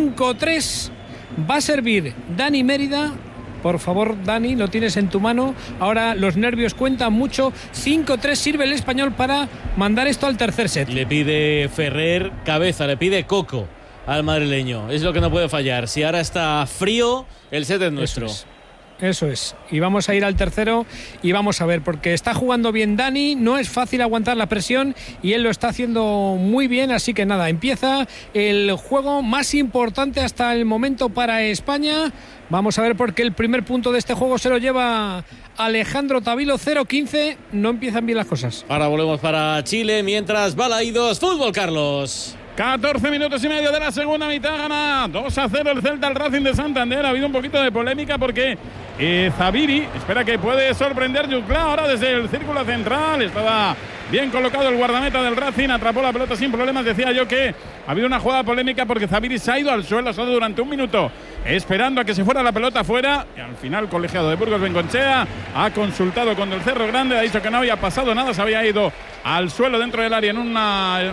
5-3 va a servir Dani Mérida. Por favor, Dani, lo tienes en tu mano. Ahora los nervios cuentan mucho. 5-3 sirve el español para mandar esto al tercer set. Le pide Ferrer cabeza, le pide coco al madrileño. Es lo que no puede fallar. Si ahora está frío, el set es nuestro. Eso es. Y vamos a ir al tercero y vamos a ver, porque está jugando bien Dani, no es fácil aguantar la presión y él lo está haciendo muy bien, así que nada, empieza el juego más importante hasta el momento para España. Vamos a ver, porque el primer punto de este juego se lo lleva Alejandro Tavilo, 0-15, no empiezan bien las cosas. Ahora volvemos para Chile, mientras Balaídos Fútbol, Carlos. 14 minutos y medio de la segunda mitad, gana 2-0 el Celta al Racing de Santander. Ha habido un poquito de polémica porque Zaviri espera que puede sorprender Jugla ahora desde el círculo central. Estaba bien colocado el guardameta del Racing, atrapó la pelota sin problemas. Decía yo que ha habido una jugada polémica porque Zaviri se ha ido al suelo solo durante un minuto esperando a que se fuera la pelota fuera, y al final el colegiado de Burgos Bengoechea ha consultado con el Cerro Grande, ha dicho que no había pasado nada, se había ido al suelo dentro del área en una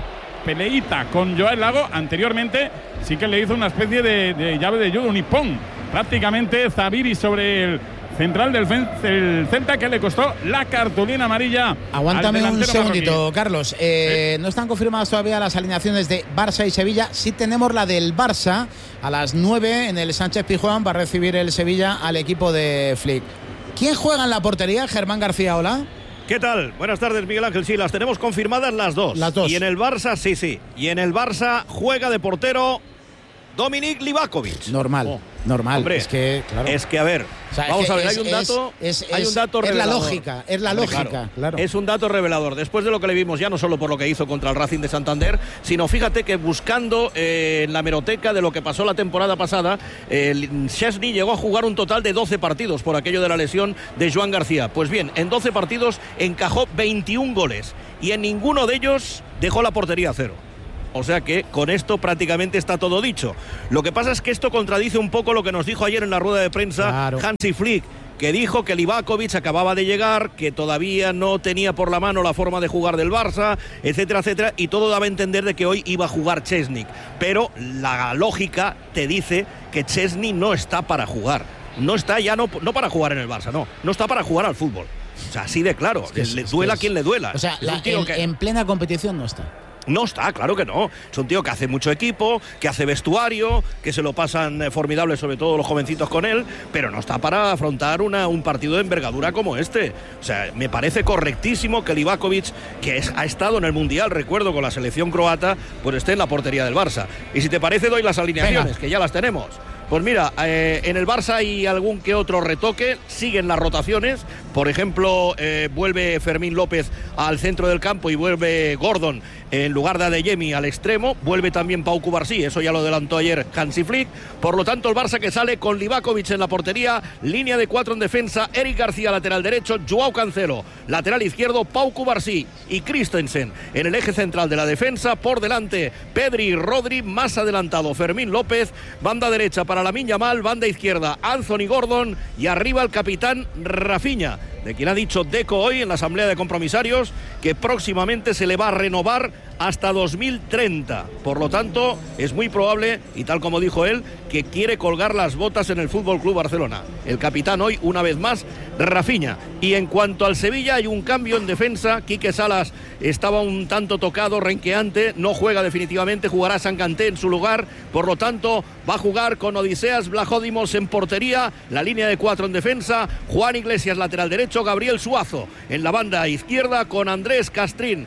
peleita con Joel Lago. Anteriormente sí que le hizo una especie de llave de judo, un hippón. Prácticamente Zabiri sobre el central del Celta, que le costó la cartulina amarilla. Aguántame un segundito, marroquí. Carlos. No están confirmadas todavía las alineaciones de Barça y Sevilla. Sí tenemos la del Barça. A las 9 en el Sánchez Pizjuán va a recibir el Sevilla al equipo de Flick. ¿Quién juega en la portería? Germán García, hola. ¿Qué tal? Buenas tardes, Miguel Ángel. Sí, las tenemos confirmadas las dos. Las dos. Y en el Barça, sí. Y en el Barça juega de portero Dominik Livakovic. Normal. Hombre, es que, claro. Es que, a ver, o sea, vamos a ver, hay un dato revelador. Es la lógica, claro. Es un dato revelador. Después de lo que le vimos, ya no solo por lo que hizo contra el Racing de Santander, sino fíjate que buscando en la hemeroteca de lo que pasó la temporada pasada, Szczęsny llegó a jugar un total de 12 partidos por aquello de la lesión de Joan García. Pues bien, en 12 partidos encajó 21 goles y en ninguno de ellos dejó la portería a cero. O sea que con esto prácticamente está todo dicho. Lo que pasa es que esto contradice un poco lo que nos dijo ayer en la rueda de prensa Hansi Flick, que dijo que Livakovic acababa de llegar, que todavía no tenía por la mano la forma de jugar del Barça, etcétera, etcétera, y todo daba a entender de que hoy iba a jugar Szczęsny. Pero la lógica te dice que Szczęsny no está para jugar. No está ya no para jugar en el Barça, no está para jugar al fútbol. O sea, así de claro, le duela a quien le duela. O sea, en plena competición no está. No está, claro que no. Es un tío que hace mucho equipo, que hace vestuario, que se lo pasan formidable, sobre todo los jovencitos con él, pero no está para afrontar un partido de envergadura como este. O sea, me parece correctísimo que Livakovic, que ha estado en el Mundial, recuerdo, con la selección croata, pues esté en la portería del Barça. Y si te parece, doy las alineaciones, que ya las tenemos. Pues mira, en el Barça hay algún que otro retoque, siguen las rotaciones, por ejemplo, vuelve Fermín López al centro del campo y vuelve Gordon en lugar de Adeyemi al extremo, vuelve también Pau Cubarsí, eso ya lo adelantó ayer Hansi Flick. Por lo tanto, el Barça que sale con Livakovic en la portería, línea de 4 en defensa, Eric García lateral derecho, Joao Cancelo lateral izquierdo, Pau Cubarsí y Christensen en el eje central de la defensa, por delante Pedri y Rodri, más adelantado Fermín López, banda derecha para Lamine Yamal, banda izquierda Anthony Gordon y arriba el capitán Rafinha, de quien ha dicho Deco hoy en la asamblea de compromisarios que próximamente se le va a renovar hasta 2030. Por lo tanto, es muy probable, y tal como dijo él, que quiere colgar las botas en el Fútbol Club Barcelona. El capitán hoy, una vez más, Rafinha. Y en cuanto al Sevilla, hay un cambio en defensa. Quique Salas estaba un tanto tocado, renqueante, no juega definitivamente, jugará Sanganté en su lugar. Por lo tanto, va a jugar con Odiseas Vlachodimos en portería, la línea de 4 en defensa, Juan Iglesias lateral derecho, Gabriel Suazo en la banda izquierda con Andrés Castrín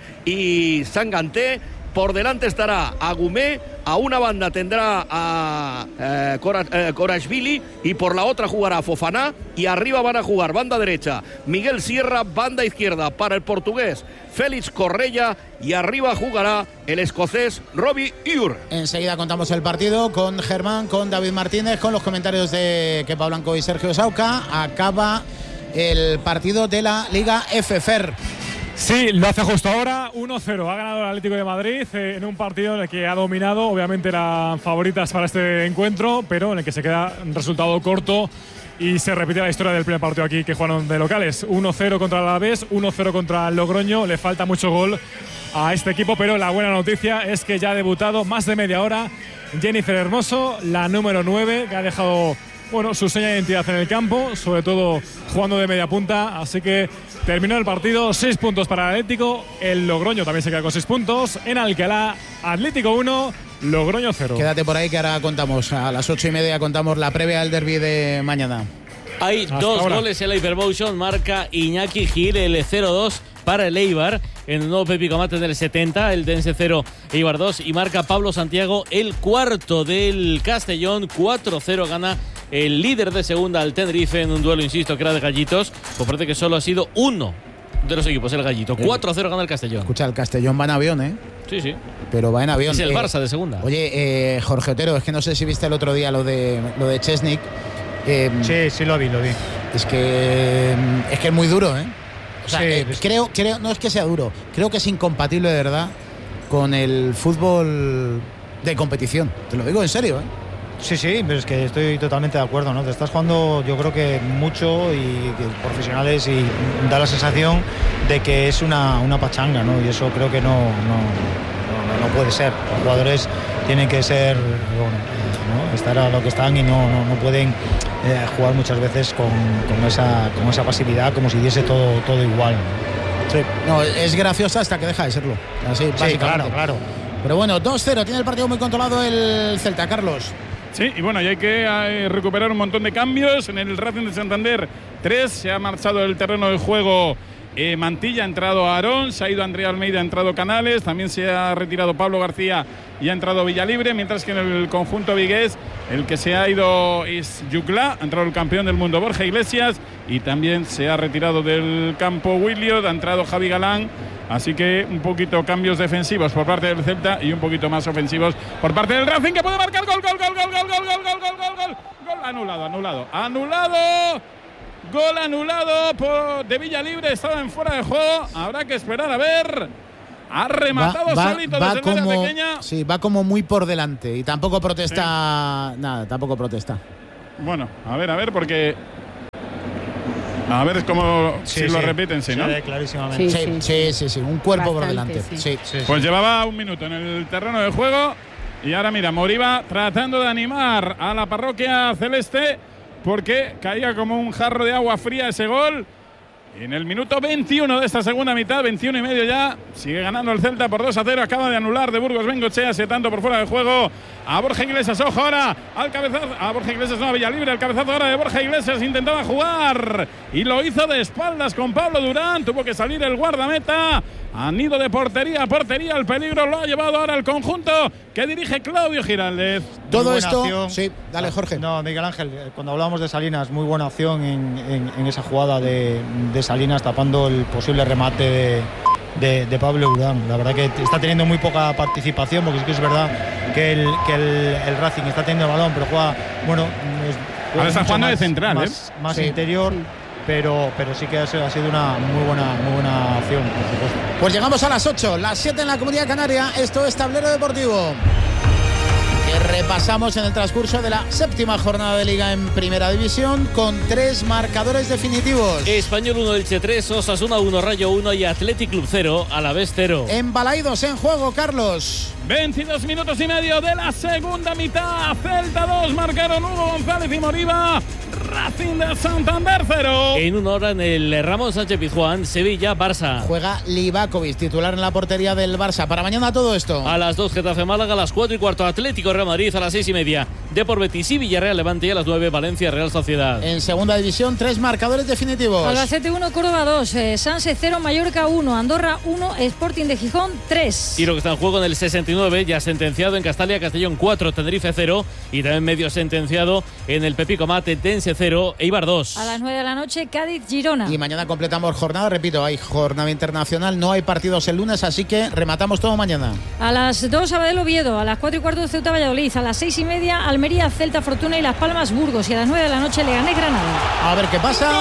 y Sanganté. Por delante estará Agumé, a una banda tendrá a Korashvili y por la otra jugará Fofana, y arriba van a jugar banda derecha Miguel Sierra, banda izquierda para el portugués Félix Correia y arriba jugará el escocés Robbie Ure. Enseguida contamos el partido con Germán, con David Martínez, con los comentarios de Kepa Blanco y Sergio Sauca. Acaba el partido de la Liga FFR. Sí, lo hace justo ahora, 1-0. Ha ganado el Atlético de Madrid en un partido en el que ha dominado. Obviamente eran favoritas para este encuentro, pero en el que se queda un resultado corto y se repite la historia del primer partido aquí que jugaron de locales. 1-0 contra el Alavés, 1-0 contra el Logroño. Le falta mucho gol a este equipo, pero la buena noticia es que ya ha debutado más de media hora Jennifer Hermoso, la número 9, que ha dejado su seña de identidad en el campo, sobre todo jugando de media punta. Así que terminó el partido, 6 puntos para el Atlético. El Logroño también se queda con 6 puntos. En Alcalá, Atlético 1, Logroño 0. Quédate por ahí que ahora contamos, a las 8:30 contamos la previa del derbi de mañana. Hay dos goles en la Hypermotion, marca Iñaki Gil, el 0-2 para el Eibar, en el nuevo Pepi Comate del 70, el Dense 0, Eibar 2, y marca Pablo Santiago el cuarto del Castellón, 4-0 gana el líder de segunda al Tenerife en un duelo, insisto, que era de gallitos, pues parece que solo ha sido uno de los equipos, el gallito. 4-0 gana el Castellón. Escucha, el Castellón va en avión, ¿eh? Sí, sí. Pero va en avión. Es el Barça de segunda. Oye, Jorge Otero, es que no sé si viste el otro día lo de Szczęsny. Sí, lo vi. Es que es muy duro, ¿eh? O sea, sí, creo, no es que sea duro, creo que es incompatible de verdad con el fútbol de competición. Te lo digo en serio, ¿eh? Sí, pero es que estoy totalmente de acuerdo, ¿no? Te estás jugando, yo creo que mucho y profesionales, y da la sensación de que es una pachanga, ¿no? Y eso creo que no no puede ser. Los jugadores tienen que ser, ¿no? Estar a lo que están y no pueden jugar muchas veces con esa pasividad, como si diese todo igual. Sí, no, es graciosa hasta que deja de serlo. Así, básicamente. Claro. Pero bueno, 2-0, tiene el partido muy controlado el Celta, Carlos. Sí, y bueno, y hay que recuperar un montón de cambios. En el Racing de Santander 3 se ha marchado del terreno de juego Mantilla, ha entrado Aarón, se ha ido Andrea Almeida, ha entrado Canales, también se ha retirado Pablo García y ha entrado Villalibre, mientras que en el conjunto vigués el que se ha ido es Yuclá, ha entrado el campeón del mundo Borja Iglesias y también se ha retirado del campo Williot, ha entrado Javi Galán. Así que un poquito cambios defensivos por parte del Celta y un poquito más ofensivos por parte del Racing, que puede marcar gol. Gol anulado de Villalibre, estaba en fuera de juego. Habrá que esperar a ver. Ha rematado solito desde el área pequeña. Sí, va como muy por delante y tampoco protesta nada, tampoco protesta. Bueno, a ver, porque a ver cómo si lo repiten, ¿no? Se ve clarísimamente. Sí, un cuerpo por delante. Sí. Pues llevaba un minuto en el terreno de juego y ahora mira, Moriba tratando de animar a la parroquia celeste porque caía como un jarro de agua fría ese gol. En el minuto 21 de esta segunda mitad, 21 y medio ya, sigue ganando el Celta por 2-0. Acaba de anular de Burgos Bengochea, tanto por fuera de juego a Borja Iglesias. Ojo ahora al cabezazo, a Borja Iglesias, no, a Villalibre. El cabezazo ahora de Borja Iglesias, intentaba jugar y lo hizo de espaldas con Pablo Durán. Tuvo que salir el guardameta. Han ido de portería a portería, el peligro lo ha llevado ahora el conjunto que dirige Claudio Giraldez. Todo esto, acción. sí, dale Jorge. No, Miguel Ángel, cuando hablábamos de Salinas, muy buena acción en esa jugada de Salinas tapando el posible remate de Pablo Durán. La verdad que está teniendo muy poca participación, porque sí que es verdad que el Racing está teniendo el balón, pero juega, bueno, ahora está jugando de central, más interior. Pero sí que ha sido una muy buena acción, por supuesto. Pues llegamos a las 8, las 7 en la Comunidad Canaria. Esto es Tablero Deportivo, que repasamos en el transcurso de la 7ª jornada de Liga en Primera División con 3 marcadores definitivos. Español 1, Elche 3, Osasuna 1, Rayo 1 y Athletic Club 0, Alavés 0. En Balaídos en juego, Carlos. 22 minutos y medio de la segunda mitad. Celta 2, marcaron Hugo González y Moriba. Racing de Santander 0. En una hora en el Ramón Sánchez Pizjuán, Sevilla, Barça. Juega Livakovic, titular en la portería del Barça. Para mañana todo esto. A las 2, Getafe Málaga, a las 4:15, Atlético Real Madrid, a las 6:30, Depor Betis y Villarreal Levante, y a las 9, Valencia Real Sociedad. En segunda división, 3 marcadores definitivos. Albacete 1, Córdoba 2, Sanse 0, Mallorca 1, Andorra 1, Sporting de Gijón 3. Y lo que está en juego en el 69, ya sentenciado en Castalia, Castellón 4, Tenerife 0, y también medio sentenciado en el Pepico Mate, Tense 0, Eibar 2. A las 9 de la noche, Cádiz, Girona. Y mañana completamos jornada, repito, hay jornada internacional, no hay partidos el lunes, así que rematamos todo mañana. A las 2, Sabadell, Oviedo, a las 4:15, Ceuta, Valladolid, a las 6:30, Almería, Celta, Fortuna y Las Palmas, Burgos, y a las 9 de la noche, Leganés, Granada. A ver qué pasa.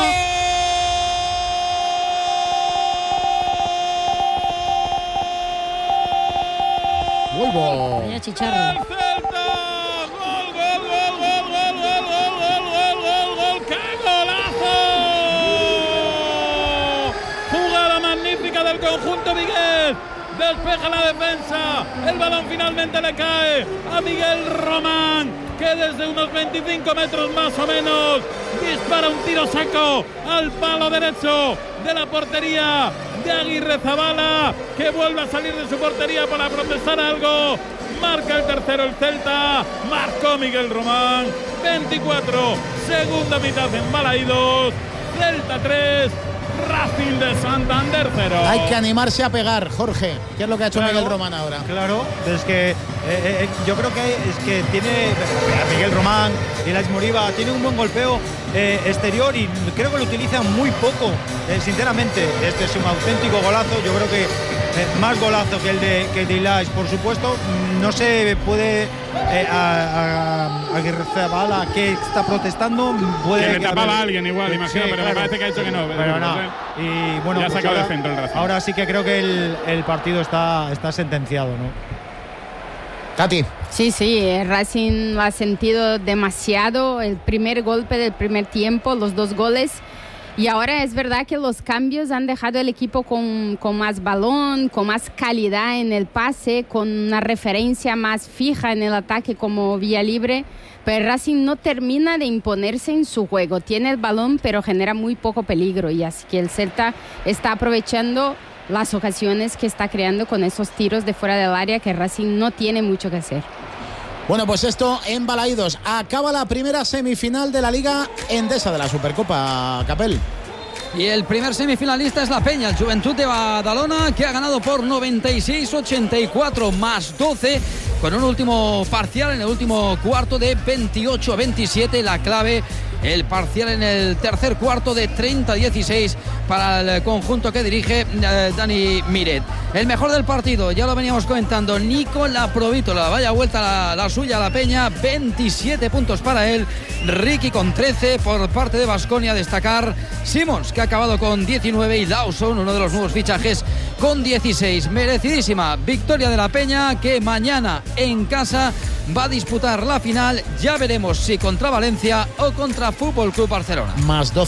Vuelvo. Vaya chicharro. Del conjunto vigués, despeja la defensa, el balón finalmente le cae a Miguel Román, que desde unos 25 metros más o menos dispara un tiro seco al palo derecho de la portería de Aguirre Zabala, que vuelve a salir de su portería para protestar algo. Marca el tercero el Celta, marcó Miguel Román. 24, segunda mitad en Balaídos, Celta 3, Racing de Santander 0. Hay que animarse a pegar, Jorge. ¿Qué es lo que ha hecho Miguel Román ahora? Claro, es que yo creo que tiene Miguel Román y Elaix Moriba, tiene un buen golpeo exterior y creo que lo utilizan muy poco, sinceramente. Este es un auténtico golazo, yo creo que más golazo que el de Elaix, por supuesto. No se puede Aguirre Zabala, que está protestando, puede que le tapaba a alguien igual, imagino, sí, pero claro. me parece que ha dicho que no. Pero no. Y bueno, ya pues sacado de centro el Racing. Ahora sí que creo que el partido está sentenciado, ¿no? Tati. Sí, el Racing lo ha sentido demasiado. El primer golpe del primer tiempo, los 2 goles. Y ahora es verdad que los cambios han dejado el equipo con más balón, con más calidad en el pase, con una referencia más fija en el ataque como vía libre. Pero Racing no termina de imponerse en su juego. Tiene el balón, pero genera muy poco peligro. Y así que el Celta está aprovechando las ocasiones que está creando con esos tiros de fuera del área que Racing no tiene mucho que hacer. Bueno, pues esto en Balaídos. Acaba la primera semifinal de la Liga Endesa de la Supercopa, Capel. Y el primer semifinalista es la Peña, el Juventud de Badalona, que ha ganado por 96-84 más 12, con un último parcial en el último cuarto de 28-27. La clave, el parcial en el tercer cuarto de 30-16 para el conjunto que dirige Dani Miret. El mejor del partido, ya lo veníamos comentando, Nicola Provítola. Vaya vuelta la suya a la Peña, 27 puntos para él. Ricky con 13 por parte de Baskonia. Destacar Simons, que ha acabado con 19, y Lawson, uno de los nuevos fichajes, con 16. Merecidísima victoria de la Peña, que mañana en casa va a disputar la final. Ya veremos si contra Valencia o contra Fútbol Club Barcelona. Más 12.